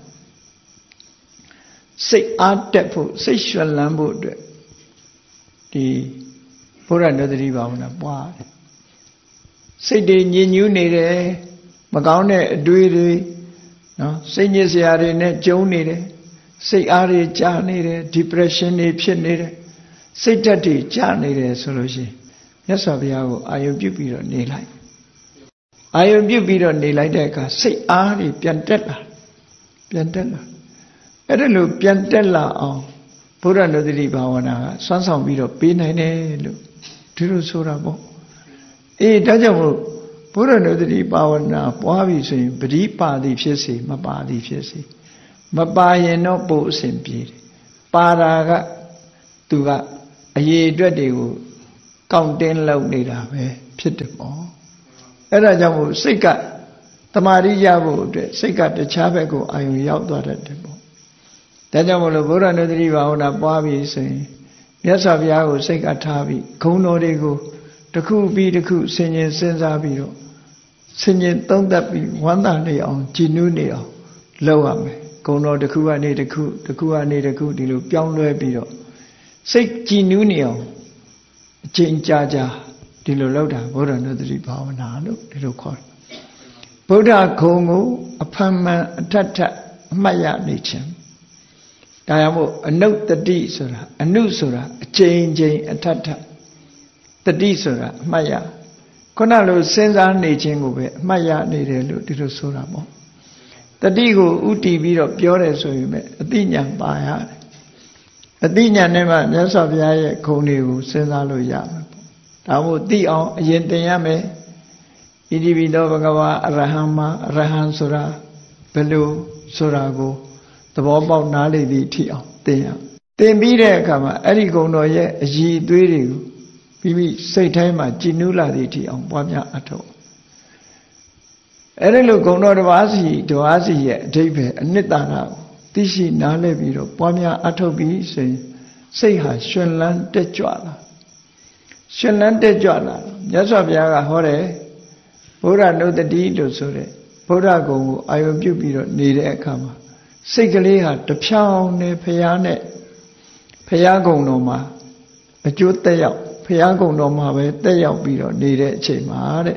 စိတ်အားတက်ဖို့စိတ်ရွှင်လန်းဖို့အတွက်ဒီဘုရားနုတ္တိဘာဝနာပွားတယ်စိတ်တွေညစ်ညူးနေတယ်မကောင်းတဲ့အတွေးတွေနော်စိတ်ညစ်စရာတွေနဲ့ကြုံနေတယ်စိတ်အားတွေကျနေတယ် depression တွေဖြစ်နေတယ်စိတ်ဓာတ်တွေကျနေတယ်ဆိုလို့ရှိရင်မြတ်စွာဘုရားကိုအာယုံပြုပြီးတော့နေလိုက်အာယုံပြုပြီးတော့နေလိုက်တဲ့အခါစိတ်အားတွေပြန်တက်လာပြန်တက်လာအဲ့ဒါလို့ပြန်တက်လာအောင်ဘုရားနုတ္တိဘာဝနာကစွမ်းဆောင်ပြီးတော့ပေးနိုင်တယ်လို့ဒီလိုဆိုတာပေါ့အေးဒါကြောင့်မို့ဘုရားနုတ္တိဘာဝနာပွားပြီဆိုရင်ပရိပါတိဖြစ်စေမပါတိဖြစ်စေမပါရင်တော့ပို့အစဉ်ပြေတယ်ပါရာကသူကအရေးအတွက်တွေကိုကောင်းတင်းလုပ်နေတာပဲဖြစ်တယ်ပေါ့အဲ့ဒါကြောင့်မို့စိတ်ကတမာရိရဖို့အတွက်စိတ်ကတခြားဘက်ကိုအာရုံရောက်သွားတတ်တယ်ပေါ့ဒါကြောင့်မို့လို့ဗုဒ္ဓနုတ္တိဘာဝနာပွားပြီးဆိုရင်မြတ်စွာဘုရားကိုစိတ်ကထားပြီးဂုဏ်တော်တွေကိုတစ်ခုပြီးတစ်ခုဆင်ခြင်စဉ်းစားပြီးတော့ဆင်ခြင်သုံးသပ်ပြီးဝမ်းသာနေအောင်ကြည်နူးနေအောင်လုပ်ရမယ်ဂုဏ်တော်တစ်ခုကနေတစ်ခုတစ်ခုကနေတစ်ခုဒီလိုပြောင်းလဲပြီးတော့စိတ်ကြည်နူးနေအောင်အချိန်ကြာကြာဒီလိုလုပ်တာဗုဒ္ဓနုတ္တိဘာဝနာလို့ဒီလိုခေါ်တယ်ဗုဒ္ဓဂုဏ်ကိုအဖန်မှန်အထက်ထက်အမှတ်ရနေခြင်းဒါကြောင့်မို့အနုတ္တိဆိုတာအနုဆိုတာအချိန်ချင်းအထက်ထက်တတိဆိုတာအမှတ်ရခုနလိုစဉ်းစားနေခြင်းကိုပဲအမှတ်ရနေတယ်လို့ဒီလိုဆိုတာပေါ့တတိကိုဥတီပြီးတော့ပြောတယ်ဆိုရင်ပဲအတိညာပါရတယ်အတိညာနဲ့မှမြတ်စွာဘုရားရဲ့ဂုဏ်တွေကိုစဉ်းစားလို့ရမှာပေါ့ဒါမို့သိအောင်အရင်သင်ရမယ်ဣတိပိသောဘဂဝါအရဟံမှာအရဟံဆိုတာဘယ်လိုဆိုတာကိုသဘောပေါက်နားလေသည့်အထိအောင်သင်ရသင်ပြီးတဲ့အခါမှာအဲ့ဒီဂုဏ်တော်ရဲ့အည်အသွေးတွေကိုပြီးပြီးစိတ်ထဲမှာကြည်နူးလာသည့်အထိအောင်ပွားများအထောက်အဲ့ဒီလိုဂုဏ်တော်တစ်ပါးစီတစ်ပါးစီရဲ့အဓိပ္ပာယ်အနှစ်သာရကိုသိရှိနားလည်ပြီးတော့ပွားများအထောက်ပြီးဆိုရင်စိတ်ဟာရှင်လန်းတက်ကြွလာရှင်လန်းတက်ကြွလာမြတ်စွာဘုရားကဟောတယ်ဗုဒ္ဓနုတ္တိလို့ဆိုတဲ့ဗုဒ္ဓဂုဏ်ကိုအာရုံပြုပြီးတော့နေတဲ့အခါမှာစိတ်ကလေးဟာတဖြောင်းနဲ့ဖရာနဲ့ဖရာဂုဏ်တော်မှာအကျိုးတက်ရောက်ဖရာဂုဏ်တော်မှာပဲတက်ရောက်ပြီးတော့နေတဲ့အချိန်မှာတဲ့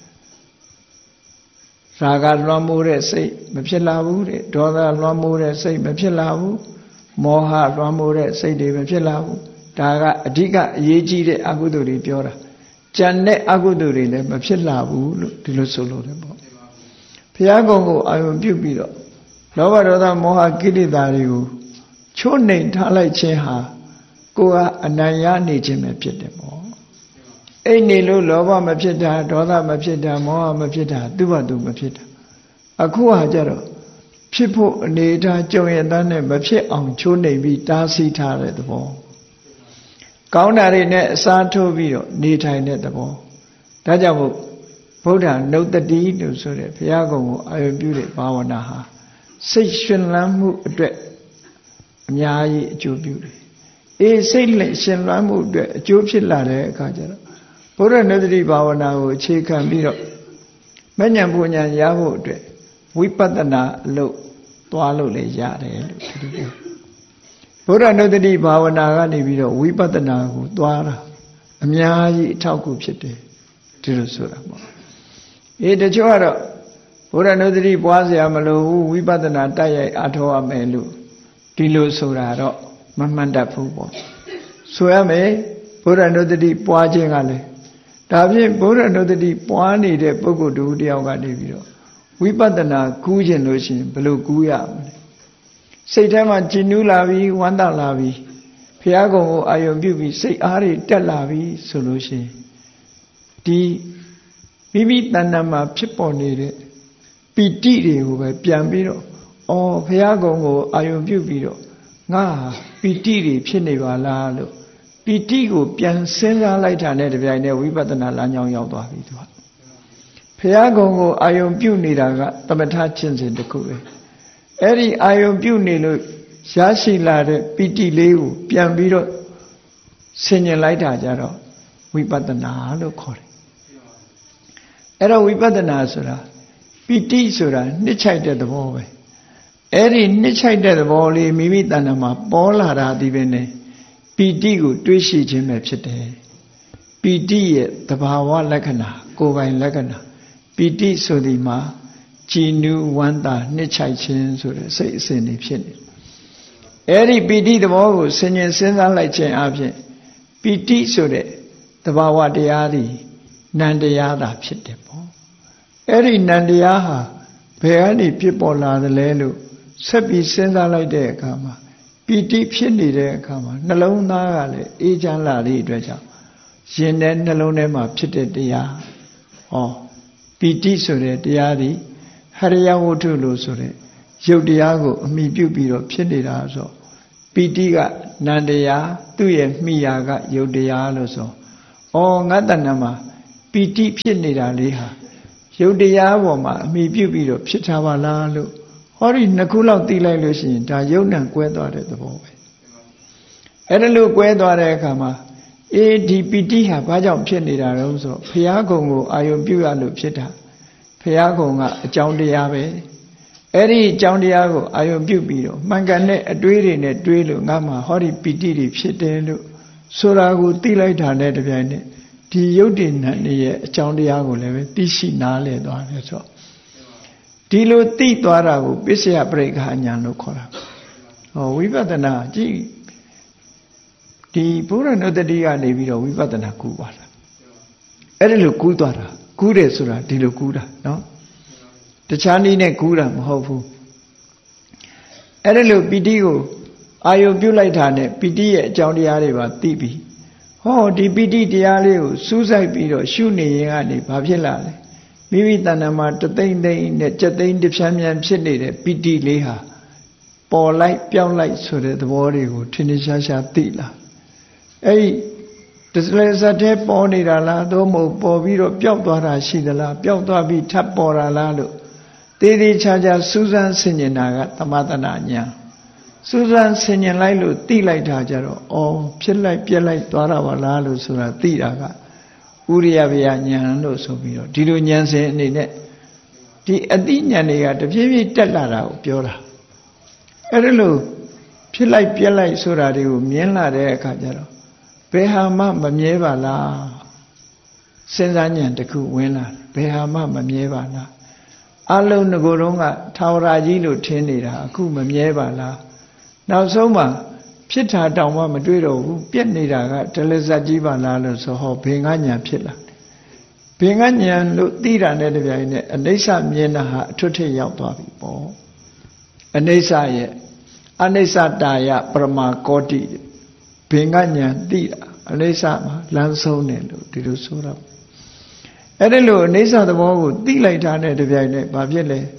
ရာဂလွှမ်းမိုးတဲ့စိတ်မဖြစ်လာဘူးတဲ့ဒေါသလွှမ်းမိုးတဲ့စိတ်မဖြစ်လာဘူးမောဟလွှမ်းမိုးတဲ့စိတ်တွေမဖြစ်လာဘူးဒါကအဓိကအရေးကြီးတဲ့အကုသိုလ်တွေပြောတာကြံတဲ့အကုသိုလ်တွေလည်းမဖြစ်လာဘူးလို့ဒီလိုဆိုလို့တယ်ပေါ့ဘုရားကုံကိုအာရုံပြုပြီးတော့လောဘဒေါသမောဟကိလေသာတွေကိုချိုးနှိမ်ထားလိုက်ခြင်းဟာကိုယ်ကအနိုင်ရနေခြင်းပဲဖြစ်တယ်ပေါ့အိတ်နေလို့လောဘမဖြစ်တာဒေါသမဖြစ်တာမောဟမဖြစ်တာသူ့ဘာသူမဖြစ်တာအခုဟာကြတော့ဖြစ်ဖို့အနေထားကြုံရတဲ့နဲ့မဖြစ်အောင်ချိုးနှိမ်ပြီးတားဆီးထားတဲ့သဘောကောင်းတာတွေနဲ့အစားထိုးပြီးတော့နေထိုင်တဲ့သဘောဒါကြောင့်မို့ဗုဒ္ဓနုတ္တိလို့ဆိုတဲ့ဘုရားကုံကိုအာရုံပြုတဲ့ဘာဝနာဟာစိတ်ရှင်လန်းမှုအတွက်အများကြီးအကျိုးပြုတယ်အေးစိတ်လက်ရှင်လန်းမှုအတွက်အကျိုးဖြစ်လာတဲ့အခါကျတော့ဗုဒ္ဓနုတ္တိဘာဝနာကိုအခြေခံပြီးတော့မဉ္ဇဉ်ပူဉ္ဇဉ်ရဖို့အတွက်ဝိပဿနာအလုပ်သွားလို့လည်းရတယ်လို့ဒီလိုပြောဗုဒ္ဓနုတ္တိဘာဝနာကနေပြီးတော့ဝိပဿနာကိုသွားတာအများကြီးအထောက်အကူဖြစ်တယ်ဒီလိုဆိုတာပေါ့အေးတချို့ကတော့ဗုဒ္ဓနုတ္တိပွားเสียမလို့ဘူးဝိပဿနာတိုက်ရိုက်အထောက်ရမယ်လို့ဒီလိုဆိုတာတော့မမှန်တတ်ဘူးပေါ့ဆိုရမယ်ဗုဒ္ဓနုတ္တိပွားခြင်းကလည်းဒါဖြင့်ဗုဒ္ဓနုတ္တိပွားနေတဲ့ပုဂ္ဂိုလ်တူတယောက်ကနေပြီးတော့ဝိပဿနာကူးခြင်းလို့ရှိရင်ဘယ်လိုကူးရမလဲစိတ်ထဲမှာကြည်နူးလာပြီးဝမ်းသာလာပြီးဘုရားကုံကိုအာရုံပြုပြီးစိတ်အားတွေတက်လာပြီးဆိုလို့ရှိရင်ဒီမိမိတဏ္ဍာမှာဖြစ်ပေါ်နေတဲ့ပီတိတွေကိုပဲပြန်ပြီးတော့အော်ဘုရားကုံကိုအာရုံပြုပြီးတော့ငါပီတိတွေဖြစ်နေပါလားလို့ပီတိကိုပြန်စဉ်းစားလိုက်တာနဲ့တပြိုင်တည်းဝိပဿနာလမ်းကြောင်းရောက်သွားပြီသူကဘုရားကုံကိုအာယုံပြုနေတာကသမထချင်းစဉ်တစ်ခုပဲအဲ့ဒီအာယုံပြုနေလို့ရရှိလာတဲ့ပီတိလေးကိုပြန်ပြီးတော့ဆင်ញင်လိုက်တာကြတော့ဝိပဿနာလို့ခေါ်တယ်အဲ့တော့ဝိပဿနာဆိုတာပီတိဆိုတာနှစ်ချိုက်တဲ့သဘောပဲအဲ့ဒီနှစ်ချိုက်တဲ့သဘောလေးမိမိတဏ္ဍာမှာပေါ်လာတာဒီပဲနဲ့ပီတိကိုတွေးရှိခြင်းပဲဖြစ်တယ်ပီတိရဲ့သဘာဝလက္ခဏာကိုယ်ပိုင်လက္ခဏာပီတိဆိုဒီမှာကြည်နူးဝမ်းသာနှစ်ချိုက်ခြင်းဆိုတဲ့စိတ်အစဉ်တွေဖြစ်နေအဲ့ဒီပီတိသဘောကိုဆင်ញင်စဉ်းစားလိုက်ခြင်းအပြင်ပီတိဆိုတဲ့သဘာဝတရားသည်နံတရားသာဖြစ်တယ်ပေါ့အဲ့ဒီနံတရားဟာဘယ်ကနေဖြစ်ပေါ်လာသလဲလို့ဆက်ပြီးစဉ်းစားလိုက်တဲ့အခါမှာပီတိဖြစ်နေတဲ့အခါမှာနှလုံးသားကလည်းအေးချမ်းလာတဲ့အတွက်ကြောင့်ရင်ထဲနှလုံးထဲမှာဖြစ်တဲ့တရားဟောပီတိဆိုတဲ့တရားဒီဟရိယဝတ္ထုလို့ဆိုတဲ့ရုပ်တရားကိုအမိပြုပြီးတော့ဖြစ်နေတာဆိုပီတိကနန္တရားသူ့ရဲ့မိယာကယုတ်တရားလို့ဆိုဩငါတဏ္ဍမှာပီတိဖြစ်နေတာလေးဟာယုတ်တရားပေါ်မှာအမိပြုပြီးတော့ဖြစ်ထားပါလားလို့ဟောဒီနှစ်ခုလောက်သိလိုက်လို့ရှိရင်ဒါယုတ်နံကွဲသွားတဲ့သဘောပဲအဲ့ဒါလို့ကွဲသွားတဲ့အခါမှာအေးဒီပီတိဟာဘာကြောင့်ဖြစ်နေတာလဲဆိုတော့ဘုရားကုံကိုအာယုံပြုရလို့ဖြစ်တာဘုရားကုံကအကြောင်းတရားပဲအဲ့ဒီအကြောင်းတရားကိုအာယုံပြုပြီးတော့မှန်ကန်တဲ့အတွေးတွေနဲ့တွေးလို့ငါမှဟောဒီပီတိတွေဖြစ်တယ်လို့ဆိုတာကိုသိလိုက်တာနဲ့တပြိုင်နက်ဒီယုတ်တိနံရဲ့အကြောင်းတရားကိုလည်းပဲသိရှိနားလည်သွားတယ်ဆိုတော့ဒီလိုသိသွားတာကိုပစ္စယပရိက္ခဉာဏ်လို့ခေါ်တာဟောဝိပဿနာကြည့်ဒီဘုရားနုတ္တိကနေပြီးတော့ဝိပဿနာကူးပါလားအဲ့ဒါလိုကူးသွားတာကူးတယ်ဆိုတာဒီလိုကူးတာနော်တခြားနည်းနဲ့ကူးတာမဟုတ်ဘူးအဲ့ဒါလိုပီတိကိုအာယုပြုလိုက်တာနဲ့ပီတိရဲ့အကြောင်းတရားတွေပါသိပြီဟောဒီပီတိတရားလေးကိုစူးစိုက်ပြီးတော့ရှုနေရင်ကနေဘာဖြစ်လာလဲမိမိတဏ္ဍာမှာတသိမ့်သိမ့်နဲ့ကြက်သိမ့်တစ်ဖြန်းဖြန်းဖြစ်နေတဲ့ပီတိလေးဟာပေါ်လိုက်ပြောင်းလိုက်ဆိုတဲ့သဘောတွေကိုထင်ထင်ရှားရှားသိလာအဲ့ဒီတစလဲစတဲ့ပေါ်နေတာလားသို့မဟုတ်ပေါ်ပြီးတော့ပျောက်သွားတာရှိသလားပျောက်သွားပြီးထပ်ပေါ်တာလားလို့သေးသေးချာချာစူးစမ်းဆင်ခြင်တာကသမထနာညာစူးစမ်းဆင်ခြင်လိုက်လို့သိလိုက်တာကြတော့အော်ဖြစ်လိုက်ပြက်လိုက်သွားတာပါလားလို့ဆိုတာသိတာကဥရိယဗျာညာလို့ဆိုပြီးတော့ဒီလိုဉာဏ်စဉ်အနေနဲ့ဒီအသိဉာဏ်တွေကတဖြည်းဖြည်းတက်လာတာကိုပြောတာအဲ့ဒါလို့ဖြစ်လိုက်ပြက်လိုက်ဆိုတာတွေကိုမြင်လာတဲ့အခါကျတော့ဘယ်ဟာမှမမြဲပါလားစဉ်းစားဉာဏ်တစ်ခုဝင်လာဘယ်ဟာမှမမြဲပါလားအလုံးငကိုယ်လုံးကထာဝရကြီးလို့ထင်နေတာအခုမမြဲပါလားနောက်ဆုံးမှဖြစ်တာတောင်မှမတွေ့တော့ဘူးပြက်နေတာကဒလဇတ်ကြီးပါလားလို့ဆိုဟောဘင်္ဂညာဖြစ်လာဘင်္ဂညာလို့သိတာနဲ့တပြိုင်နက်အနိစ္စမြင်တာဟာအထွတ်ထိပ်ရောက်သွားပြီပေါ့အနိစ္စရဲ့အနိစ္စတာယပရမကောတိဘင်္ဂညာသိတာအနိစ္စမှာလမ်းဆုံးတယ်လို့ဒီလိုဆိုတော့အဲ့ဒါလို့အနိစ္စသဘောကိုသိလိုက်တာနဲ့တပြိုင်နက်ဘာဖြစ်လဲဩ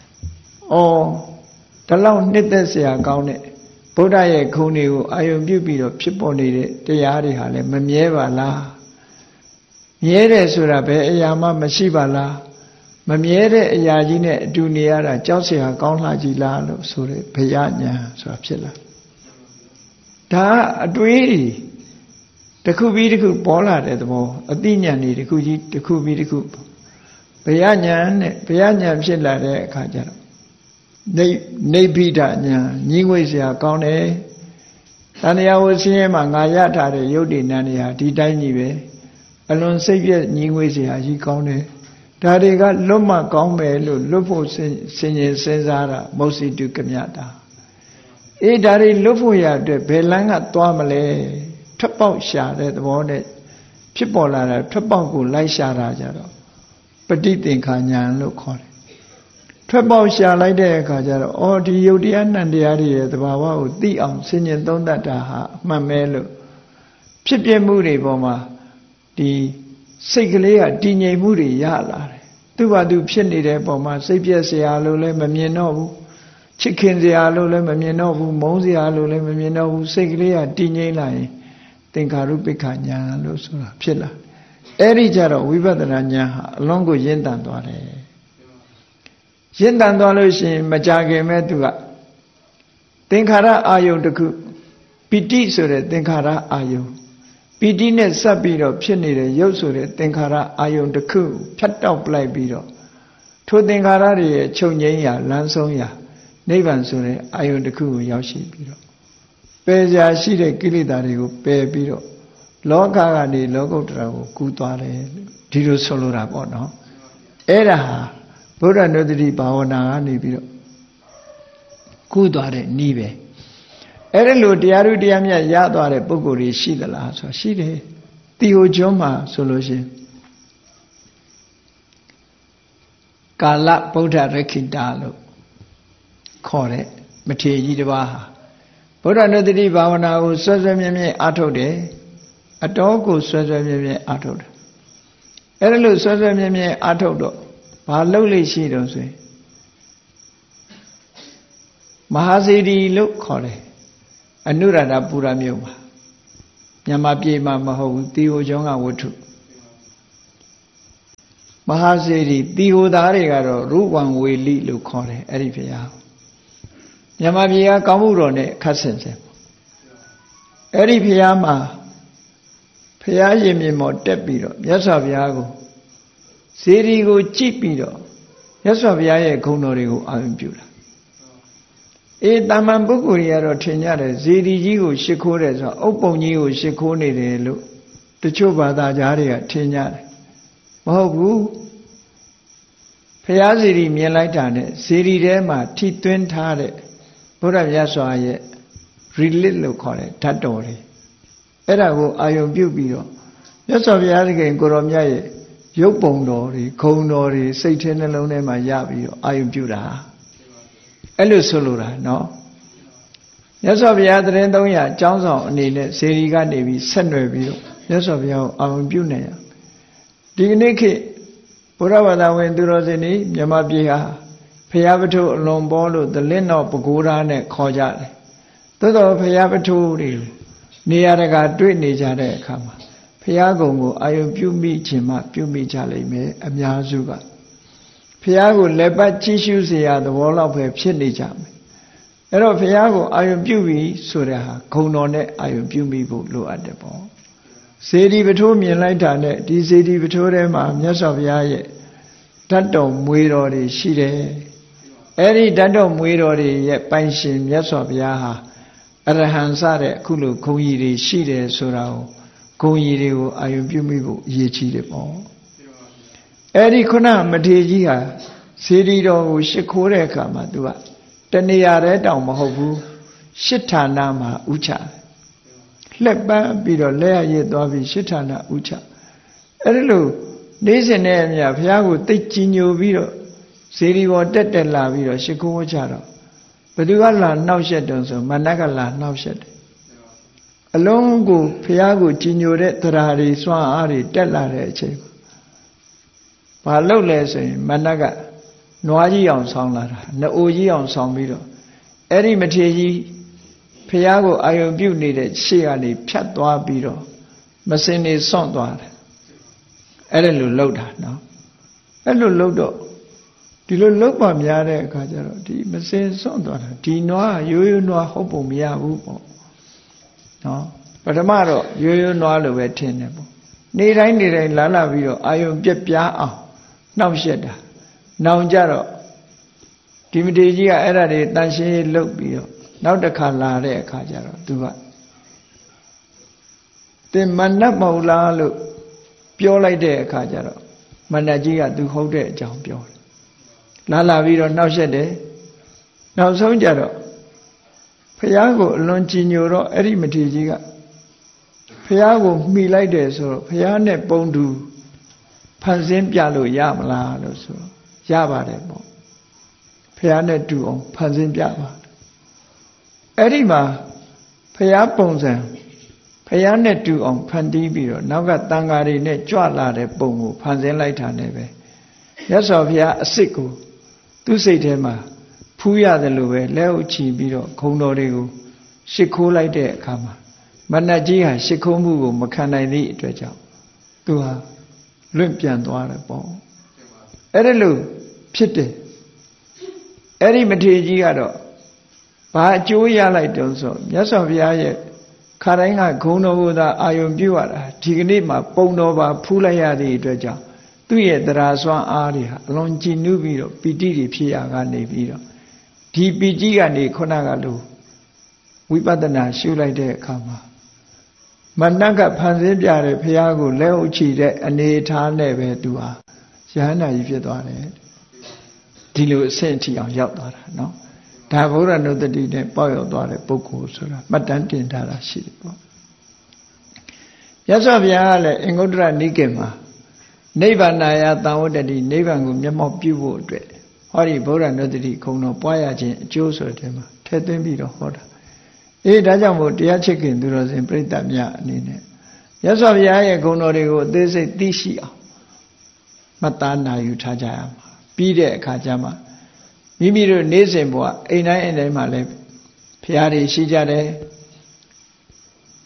ဒီလောက်နှစ်သက်เสียကောင်းတဲ့ဗုဒ္ဓရဲ့ခုံတွေကိုအာယုံပြုပြီးတော့ဖြစ်ပေါ်နေတဲ့တရားတွေဟာလည်းမမြဲပါလားမြဲတယ်ဆိုတာဘယ်အရာမှမရှိပါလားမမြဲတဲ့အရာကြီးနဲ့အတူနေရတာကြောက်เสียကောင်းလှကြီးလားလို့ဆိုတဲ့ဘယညာဆိုတာဖြစ်လာဒါအတွေးတွေတစ်ခုပြီးတစ်ခုပေါ်လာတဲ့သဘောအသိဉာဏ်တွေတစ်ခုကြီးတစ်ခုပြီးတစ်ခုဘယညာနဲ့ဘယညာဖြစ်လာတဲ့အခါကျတော့နေနေပိဋညာညင်းဝိเสียကောင်းတယ်တဏှာဝဆင်းရဲမှာငါရထားတဲ့ယုတ်တိနံတွေဟာဒီတိုင်းကြီးပဲအလွန်စိတ်ပြည့်ညင်းဝိเสียကြီးကောင်းတယ်ဒါတွေကလွတ်မှကောင်းမယ်လို့လွတ်ဖို့စင်ရင်စဉ်းစားတာမௌစီတုကမြတာအေးဒါတွေလွတ်ဖို့ရအတွက်ဘယ်လမ်းကသွားမလဲထွက်ပေါက်ရှာတဲ့သဘောနဲ့ဖြစ်ပေါ်လာတာထွက်ပေါက်ကိုလိုက်ရှာတာကြတော့ပဋိသင်္ခာဉာဏ်လို့ခေါ်တယ်ထွက်ပေါက်ရှာလိုက်တဲ့အခါကျတော့အော်ဒီယုတ်တရားနံတရားတွေရဲ့သဘာဝကိုသိအောင်ဆင်ញင်သုံးသပ်တာဟာအမှန်ပဲလို့ဖြစ်ပြမှုတွေပေါ်မှာဒီစိတ်ကလေးကတည်ငြိမ်မှုတွေရလာတယ်သူ့ဘာသူဖြစ်နေတဲ့ပုံမှာစိတ်ပြည့်စရာလို့လည်းမမြင်တော့ဘူးချစ်ခင်စရာလို့လည်းမမြင်တော့ဘူးမုန်းစရာလို့လည်းမမြင်တော့ဘူးစိတ်ကလေးကတည်ငြိမ်လာရင်သင်္ခါရုပ္ပခဉာဏ်လို့ဆိုတာဖြစ်လာအဲ့ဒီကြတော့ဝိပဿနာဉာဏ်ဟာအလုံးကိုရင့်တန်သွားတယ်ရင့်တန်သွားလို့ရှိရင်မကြခင်မဲ့သူကသင်္ခါရအာယုန်တစ်ခုပီတိဆိုတဲ့သင်္ခါရအာယုန်ပီတိနဲ့ဆက်ပြီးတော့ဖြစ်နေတဲ့ရုပ်ဆိုတဲ့သင်္ခါရအာယုန်တစ်ခုဖြတ်တောက်ပလိုက်ပြီးတော့ထိုသင်္ခါရတွေရဲ့ချုပ်ငြိမ်းရာလမ်းဆုံးရာနိဗ္ဗာန်ဆိုတဲ့အာယုန်တစ်ခုကိုရောက်ရှိပြီးတော့ပယ်ရာရှိတဲ့ကိလေသာတွေကိုပယ်ပြီးတော့လောကကနေလောကုတ္တရာကိုကူးသွားတယ်ဒီလိုဆိုလိုတာပေါ့နော်အဲ့ဒါဟာဗုဒ္ဓနုတ္တိဘာဝနာကနေပြီးတော့ကူးသွားတဲ့နည်းပဲအဲ့ဒါလို့တရားဥတရားမြတ်ရသွားတဲ့ပုဂ္ဂိုလ်တွေရှိသလားဆိုရှိတယ်တီဟိုကျွန်းမှာဆိုလို့ရှိရင်ကာလဗုဒ္ဓရခိတာလို့ခေါ်တဲ့မထေရကြီးတစ်ပါးဟာဗုဒ္ဓနုတ္တိဘာဝနာကိုဆွဲဆွဲမြဲမြဲအားထုတ်တယ်အတော်ကိုဆွဲဆွဲမြဲမြဲအားထုတ်တယ်အဲ့ဒါလို့ဆွဲဆွဲမြဲမြဲအားထုတ်တော့ဘာလုပ်လိမ့်ရှိတော့ဆိုရင်မဟာစေတီလို့ခေါ်တယ်အနုရဒပူရမြို့မှာမြန်မာပြည်မှာမဟုတ်ဘူးတီဟိုကျောင်းကဝတ္ထုမဟာစေတီတီဟိုသားတွေကတော့ရူပံဝေလိလို့ခေါ်တယ်အဲ့ဒီဘုရားမြန်မာပြည်ကကောင်းမှုတော်နဲ့ခတ်ဆင်ဆင်အဲ့ဒီဘုရားမှာဘုရားရှင်မြင်မော်တက်ပြီးတော့မြတ်စွာဘုရားကိုစေတီကိုကြည့်ပြီးတော့မြတ်စွာဘုရားရဲ့ဂုဏ်တော်တွေကိုအာရုံပြုတာအေးတာမန်ပုဂ္ဂိုလ်တွေကတော့ထင်ကြတယ်စေတီကြီးကိုရှ िख ိုးတယ်ဆိုတော့အုပ်ပုံကြီးကိုရှ िख ိုးနေတယ်လို့တချို့ဘာသာကြားတွေကထင်ကြတယ်မဟုတ်ဘူးဘုရားစေတီမြင်လိုက်တာနဲ့စေတီထဲမှာထိသွင်းထားတဲ့ဘုရားမြတ်စွာရဲ့ relic လို့ခေါ်တဲ့ဓာတ်တော်တွေအဲ့ဒါကိုအာယုံပြုပြီးတော့မြတ်စွာဘုရားသခင်ကိုရောမြတ်ရဲ့ရုပ်ပုံတော်တွေဂုဏ်တော်တွေစိတ်ထဲနှလုံးထဲမှာရပြီးတော့အာယုံပြုတာအဲ့လိုဆိုလိုတာနော်မြတ်စွာဘုရားသရင်သုံးရာအကြောင်းဆောင်အနေနဲ့စေတီကနေပြီးဆက်နွယ်ပြီးတော့မြတ်စွာဘုရားကိုအာယုံပြုနေရဒီကနေ့ခေတ်ဘုရားဘာသာဝင်သူတော်စင်တွေမြန်မာပြည်ဟာဘုရားပထုအလွန်ပေါ်လို့သလင်းတော်ပကိုးဓာနဲ့ခေါ်ကြတယ်သို့တော်ဘုရားပထုတွေနေရာတကာတွေ့နေကြတဲ့အခါမှာဘုရားကုံကိုအာယုံပြုမိခြင်းမှပြုမိကြလိမ့်မယ်အများစုကဘုရားကိုလက်ပတ်ကြည့်ရှုเสียသဘောလောက်ပဲဖြစ်နေကြမယ်အဲ့တော့ဘုရားကိုအာယုံပြုပြီးဆိုတဲ့ဟာဂုဏ်တော်နဲ့အာယုံပြုမိဖို့လိုအပ်တယ်ပေါ့စေတီပထိုးမြင်လိုက်တာနဲ့ဒီစေတီပထိုးထဲမှာမြတ်စွာဘုရားရဲ့ဓာတ်တော်မွေတော်တွေရှိတယ်အဲ့ဒီဓာတ်တော်မွေတော်တွေရဲ့ပိုင်ရှင်မြတ်စွာဘုရားဟာအရဟံစတဲ့အခုလိုဂုဏ်ကြီးတွေရှိတယ်ဆိုတာကိုဂုဏ်ကြီးတွေကိုအာယုံပြုမိဖို့အရေးကြီးတယ်ပေါ့အဲ့ဒီခုနမထေရကြီးဟာစေတီတော်ကိုရှ िख ိုးတဲ့အခါမှာသူကတဏှာရဲတောင်မဟုတ်ဘူးရှစ်ဌာနမှာဥချလှက်ပန်းပြီးတော့လက်ရရသွားပြီးရှစ်ဌာနဥချအဲ့ဒီလိုနေ့စဉ်နဲ့အမျှဘုရားကိုသိကြည်ညိုပြီးတော့စေတီပေါ်တက်တက်လာပြီးတော့ရှ िख ိုးချတော့ဘသူကလာနှောက်ရှက်တုံဆိုမနက်ကလာနှောက်ရှက်တယ်အလုံးကိုဘုရားကိုကြည်ညိုတဲ့တရားတွေစွမ်းအားတွေတက်လာတဲ့အချိန်ဘာလုပ်လဲဆိုရင်မနက်ကနွားကြီးအောင်ဆောင်းလာတာနအိုကြီးအောင်ဆောင်းပြီးတော့အဲ့ဒီမထေရကြီးဘုရားကိုအာယုံပြုတ်နေတဲ့ရှေ့ကနေဖြတ်သွားပြီးတော့မစင်နေစွန့်သွားတယ်အဲ့ဒါလိုလှုပ်တာနော်အဲ့လိုလှုပ်တော့ဒီလိုလှုပ်ပါများတဲ့အခါကျတော့ဒီမစင်စွန့်သွားတာဒီနွားရိုးရိုးနွားဟုတ်ပုံမရဘူးပေါ့နော်ပထမတော့ရိုးရိုးနွားလိုပဲထင်တယ်ပေါ့နေတိုင်းနေတိုင်းလာလာပြီးတော့အာယုံပြက်ပြားအောင်နှောက်ရှက်တာနောင်ကြတော့ဒီမထေရကြီးကအဲ့ဒါတွေတန်ရှင်းလှုပ်ပြီးတော့နောက်တစ်ခါလာတဲ့အခါကျတော့သူကတင်မနတ်မဟုတ်လားလို့ပြောလိုက်တဲ့အခါကျတော့မနတ်ကြီးကသူဟုတ်တဲ့အကြောင်းပြောတယ်လာလာပြီးတော့နှောက်ရှက်တယ်နောက်ဆုံးကြတော့ဖះကိုအလွန်ကြည်ညိုတော့အဲ့ဒီမထေရကြီးကဖះကိုမှီလိုက်တယ်ဆိုတော့ဖះနဲ့ပုံတူဖန်ဆင်းပြလို့ရမလားလို့ဆိုတော့ရပါတယ်ပေါ့ဖះနဲ့တူအောင်ဖန်ဆင်းပြပါအဲ့ဒီမှာဖះပုံစံဖះနဲ့တူအောင်ဖန်တီးပြီးတော့နောက်ကတန်ဃာတွေနဲ့ကြွလာတဲ့ပုံကိုဖန်ဆင်းလိုက်တာနဲ့ပဲမြတ်စွာဘုရားအစ်စ်ကိုသူ့စိတ်ထဲမှာဖူးရတယ်လို့ပဲလက်ဥချီပြီးတော့ဂုံတော်တွေကိုရှ िख ိုးလိုက်တဲ့အခါမှာမနတ်ကြီးဟာရှ िख ိုးမှုကိုမခံနိုင်သည့်အတွက်ကြောင့်သူဟာလွင့်ပြန်သွားတယ်ပေါ့အဲ့ဒါလို့ဖြစ်တယ်အဲ့ဒီမထေရကြီးကတော့ဘာအကျိုးရလိုက်တုံးဆိုမြတ်စွာဘုရားရဲ့ခါတိုင်းကဂုံတော်ကိုသာအာယုံပြုရတာဒီကနေ့မှာပုံတော်ပါဖူးလိုက်ရသည့်အတွက်ကြောင့်သူ့ရဲ့တရားစွမ်းအားတွေဟာအလွန်ကြည်နူးပြီးတော့ပီတိတွေဖြစ်ရကနေပြီးတော့ဒီပီတိကနေခုနကလိုဝိပဿနာရှုလိုက်တဲ့အခါမှာမနတ်ကဖန်ဆင်းပြတဲ့ဘုရားကိုလက်ဥချီတဲ့အနေထားနဲ့ပဲသူဟာယဟန္တာကြီးဖြစ်သွားတယ်ဒီလိုအဆင့်အထိအောင်ရောက်သွားတာနော်ဒါဗုဒ္ဓနုတ္တိနဲ့ပေါ့ရောက်သွားတဲ့ပုဂ္ဂိုလ်ဆိုတာမှတ်တမ်းတင်ထားတာရှိတယ်ပေါ့မြတ်စွာဘုရားကလည်းအင်္ဂုတ္တရနိကေမှာနိဗ္ဗာနာယသံဝတ္တတိနိဗ္ဗာန်ကိုမျက်မှောက်ပြုဖို့အတွက်ဟောဒီဗုဒ္ဓနုတ္တိခုံတော်ပွားရခြင်းအကျိုးဆိုတဲ့မှာထည့်သွင်းပြီးတော့ဟောတာအေးဒါကြောင့်မို့တရားချစ်ခင်သူတော်စင်ပြိဿများအနေနဲ့မြတ်စွာဘုရားရဲ့ဂုဏ်တော်တွေကိုအသေးစိတ်သိရှိအောင်မှတ်သားနာယူထားကြရမှာပြီးတဲ့အခါကျမှမိမိတို့နေ့စဉ်ဘဝအိမ်တိုင်းအိမ်တိုင်းမှာလည်းဘုရားတွေရှိကြတယ်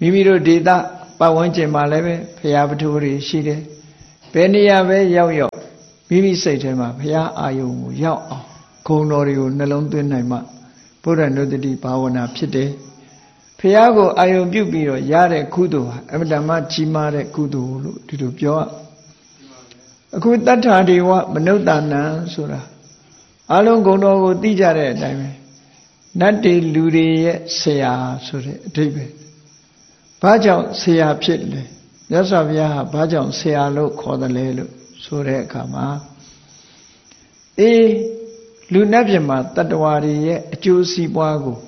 မိမိတို့ဒေသပတ်ဝန်းကျင်မှာလည်းပဲဘုရားပထိုးတွေရှိတယ်ဘယ်နေရာပဲရောက်ရောက်မိမိစိတ်ထဲမှာဘုရားအာယုံကိုရောက်အောင်ဂုဏ်တော်တွေကိုနှလုံးသွင်းနိုင်မှဘုရားနုတ္တိဘာဝနာဖြစ်တယ်ဘုရားကိုအာယုံပြုပြီးတော့ရတဲ့ကုသိုလ်ဟာအမှန်တမ်းကြီးမားတဲ့ကုသိုလ်လို့ဒီလိုပြောရအခုတတ္ထာဒေဝမနုဿာနံဆိုတာအလုံးဂုဏ်တော်ကိုသိကြတဲ့အတိုင်းပဲနတ်တွေလူတွေရဲ့ဆရာဆိုတဲ့အဓိပ္ပာယ်ဘာကြောင့်ဆရာဖြစ်လဲမြတ်စွာဘုရားဟာဘာကြောင့်ဆရာလို့ခေါ်တယ်လဲလို့ဆိုတဲ့အခါမှာအေးလူနတ်ပြည်မှာတတ္တဝါတွေရဲ့အကျိုးစီးပွားကို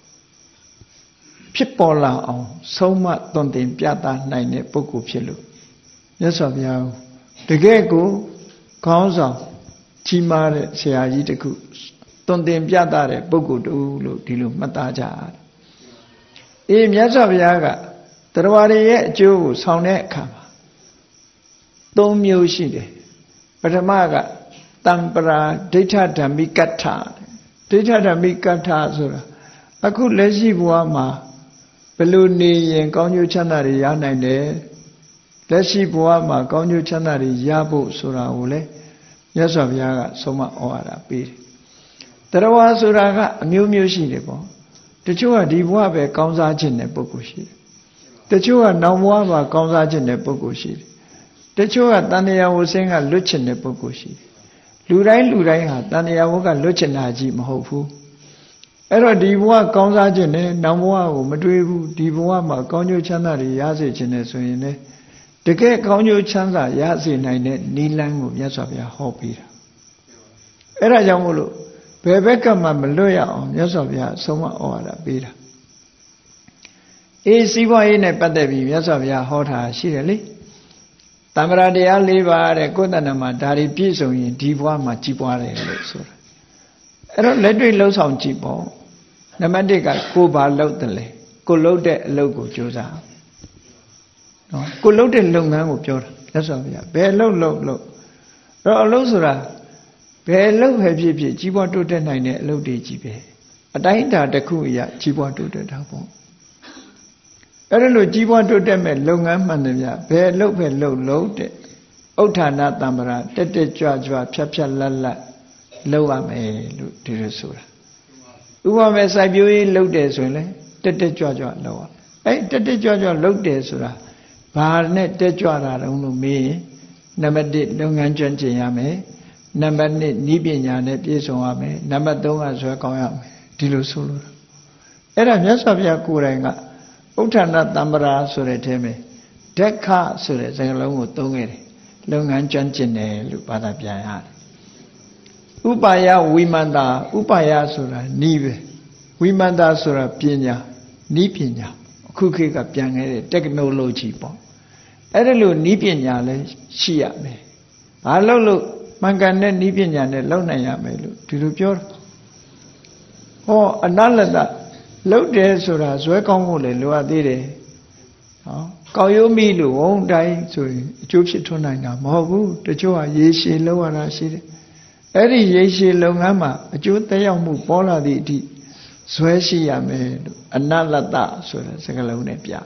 ဖြစ်ပေါ်လာအောင်ဆုံးမသွန်သင်ပြသနိုင်တဲ့ပုဂ္ဂိုလ်ဖြစ်လို့မြတ်စွာဘုရားတကယ်ကိုခေါင်းဆောင်ကြီးမားတဲ့ဆရာကြီးတစ်ခုသွန်သင်ပြသတဲ့ပုဂ္ဂိုလ်တူလို့ဒီလိုမှတ်သားကြရတယ်အေးမြတ်စွာဘုရားကတတ္တဝါတွေရဲ့အကျိုးကိုဆောင်တဲ့အခါမှာသုံးမျိုးရှိတယ်ပထမကတံပရာဒိဋ္ဌဓမ္မိကထဒိဋ္ဌဓမ္မိကထဆိုတာအခုလက်ရှိဘဝမှာဘယ်လိုနေရင်ကောင်းကျိုးချမ်းသာတွေရနိုင်တယ်လက်ရှိဘဝမှာကောင်းကျိုးချမ်းသာတွေရဖို့ဆိုတာကိုလေမြတ်စွာဘုရားကဆုံးမဩဝါဒပေးတယ်တရားဝါဆိုတာကအမျိုးမျိုးရှိတယ်ပေါ့တချို့ကဒီဘဝပဲကောင်းစားခြင်းတဲ့ပုဂ္ဂိုလ်ရှိတယ်တချို့ကနောက်ဘဝမှာကောင်းစားခြင်းတဲ့ပုဂ္ဂိုလ်ရှိတယ်တချို့ကတဏှာဝဆင်းကလွတ်ချင်တဲ့ပုဂ္ဂိုလ်ရှိတယ်လူတိုင်းလူတိုင်းဟာတဏှာဝကလွတ်ချင်တာကြီးမဟုတ်ဘူးအဲ့တော့ဒီဘဝကောင်းစားခြင်းနဲ့နောက်ဘဝကိုမတွေးဘူးဒီဘဝမှာကောင်းကျိုးချမ်းသာတွေရစေခြင်းနဲ့ဆိုရင်လေတကယ်ကောင်းကျိုးချမ်းသာရစေနိုင်တဲ့နိလန်းကိုမြတ်စွာဘုရားဟောပေးတာအဲ့ဒါကြောင့်မို့လို့ဘယ်ဘက်ကမှမလွတ်ရအောင်မြတ်စွာဘုရားဆုံးမဩဝါဒပေးတာအေးစီးပွားရေးနဲ့ပတ်သက်ပြီးမြတ်စွာဘုရားဟောတာရှိတယ်လေတမ္ပရာတရား၄ပါးတဲ့ကိုယ်တဏ္ဍမှာဒါတွေပြည့်စုံရင်ဒီဘဝမှာကြီးပွားတယ်လို့ဆိုတာအဲ့တော့လက်တွေ့လှုပ်ဆောင်ကြည့်ပေါ့နံပါတ်၁ကကိုယ်ဘာလုပ်တယ်လဲကိုလုပ်တဲ့အလုပ်ကိုကြိုးစားနော်ကိုလုပ်တဲ့လုပ်ငန်းကိုပြောတာမြတ်စွာဘုရားဘယ်လုပ်လုပ်လုပ်အဲ့တော့အလုပ်ဆိုတာဘယ်လုပ်ပဲဖြစ်ဖြစ်ကြီးပွားတိုးတက်နိုင်တဲ့အလုပ်တွေကြီးပဲအတိုင်းအတာတစ်ခုအရာကြီးပွားတိုးတက်တာပေါ့အဲ့ဒါလို့ကြီးပွားတိုးတက်မဲ့လုပ်ငန်းမှန်တယ်ဗျဘယ်လုပ်ပဲလုပ်လုပ်တဲ့ဥဋ္ဌာဏတံ္ပရာတက်တက်ကြွကြွဖြတ်ဖြတ်လတ်လတ်လုပ်ရမယ်လို့ဒီလိုဆိုတာဥပမာစိုက်ပျိုးရေးလုပ်တယ်ဆိုရင်လေတက်တက်ကြွကြွလုပ်ရအဲ့တက်တက်ကြွကြွလုပ်တယ်ဆိုတာဘာနဲ့တက်ကြွတာတုံးလို့မေးရင်နံပါတ်၁လုပ်ငန်းကျွမ်းကျင်ရမယ်နံပါတ်၂နည်းပညာနဲ့ပြည့်စုံရမယ်နံပါတ်၃ကဇွဲကောင်းရမယ်ဒီလိုဆိုလို့အဲ့ဒါမြတ်စွာဘုရားကိုယ်တိုင်ကဥဋ္ဌာဏတံ္ပရာဆိုတဲ့အထဲမှာဒက္ခဆိုတဲ့စကားလုံးကိုသုံးခဲ့တယ်လုပ်ငန်းကျွမ်းကျင်တယ်လို့ဘာသာပြန်ရတယ်ဥပါယဝိမန္တာဥပါယဆိုတာနီးပဲဝိမန္တာဆိုတာပညာနီးပညာအခုခေတ်ကပြန်ခဲ့တဲ့ technology ပေါ့အဲ့ဒါလို့နီးပညာလည်းရှိရမယ်ဘာလို့လို့မှန်ကန်တဲ့နီးပညာနဲ့လုပ်နိုင်ရမယ်လို့ဒီလိုပြောတာဟောအနလတလုပ်တယ်ဆိုတာဇွဲကောင်းဖို့လည်းလိုအပ်သေးတယ်နော်ကောက်ရိုးမိလို့ဝုန်းတိုင်းဆိုရင်အကျိုးဖြစ်ထွန်းနိုင်တာမဟုတ်ဘူးတချို့ကရေရှည်လုပ်ရတာရှိတယ်အဲ့ဒီရေရှည်လုပ်ငန်းမှာအကျိုးသက်ရောက်မှုပေါ်လာသည့်အထိဇွဲရှိရမယ်လို့အနလတဆိုတဲ့စကားလုံးနဲ့ပြတယ်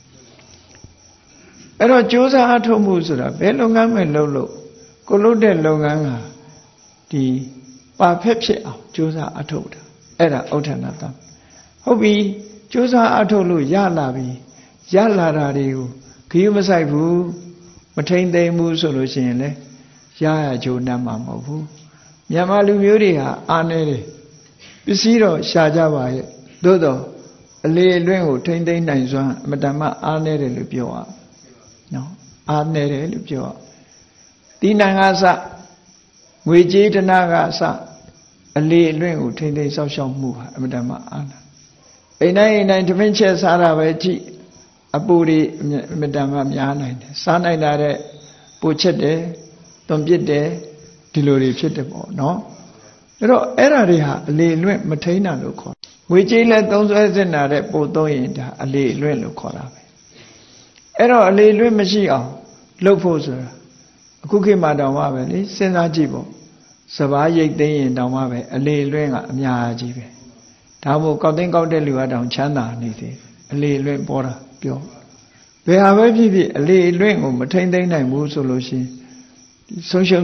အဲ့တော့ကြိုးစားအထုတ်မှုဆိုတာဘယ်လုပ်ငန်းပဲလုပ်လို့ကိုလုပ်တဲ့လုပ်ငန်းကဒီပါဖက်ဖြစ်အောင်ကြိုးစားအထုတ်တာအဲ့ဒါဥဋ္ဌာဏတံဟုတ်ပြီကြိုးစားအထုတ်လို့ရလာပြီရလာတာတွေကိုခရီးမဆိုင်ဘူးမထိမ့်သိမ်းဘူးဆိုလို့ရှိရင်လေရရကြိုးနှမ်းမှာမဟုတ်ဘူးမြန်မာလူမျိုးတွေဟာအားနေတယ်ပစ္စည်းတော့ရှာကြပါရဲ့သို့တော့အလေအလွင့်ကိုထိမ့်သိမ်းနိုင်စွမ်းအမတမအားနေတယ်လို့ပြောရနော်အားနေတယ်လို့ပြောရတိဏ္ဍာကစငွေကြေးတနာကအစအလေအလွင့်ကိုထိမ့်သိမ်းဆောက်ရှောက်မှုဟာအမတမအားနာအိမ်တိုင်းအိမ်တိုင်းတမင်းချက်စားတာပဲကြည့်အပူတွေအမတမများနိုင်တယ်စားနိုင်တာတဲ့ပူချက်တယ်သွန်ပစ်တယ်ဒီလိုတွေဖြစ်တယ်ပေါ့နော်အဲ့တော့အဲ့ဓာတွေဟာအလေအလွင့်မထိန်းတာလို့ခေါ်ငွေကြေးလဲသုံးစွဲစင်တာတဲ့ပို့သုံးရင်ဒါအလေအလွင့်လို့ခေါ်တာပဲအဲ့တော့အလေအလွင့်မရှိအောင်လုပ်ဖို့ဆိုတာအခုခေတ်မှာတောင်မှပဲလေစဉ်းစားကြည့်ပေါ့စပားရိတ်သိမ်းရင်တောင်မှပဲအလေအလွင့်ကအများကြီးပဲဒါမို့ကောက်သိန်းကောက်တဲ့လူကတောင်ချမ်းသာနေသေးအလေအလွင့်ပေါ်တာပြောဘယ်ဟာပဲဖြစ်ဖြစ်အလေအလွင့်ကိုမထိမ့်သိမ့်နိုင်ဘူးဆိုလို့ရှိရင်ဆုံးရှုံး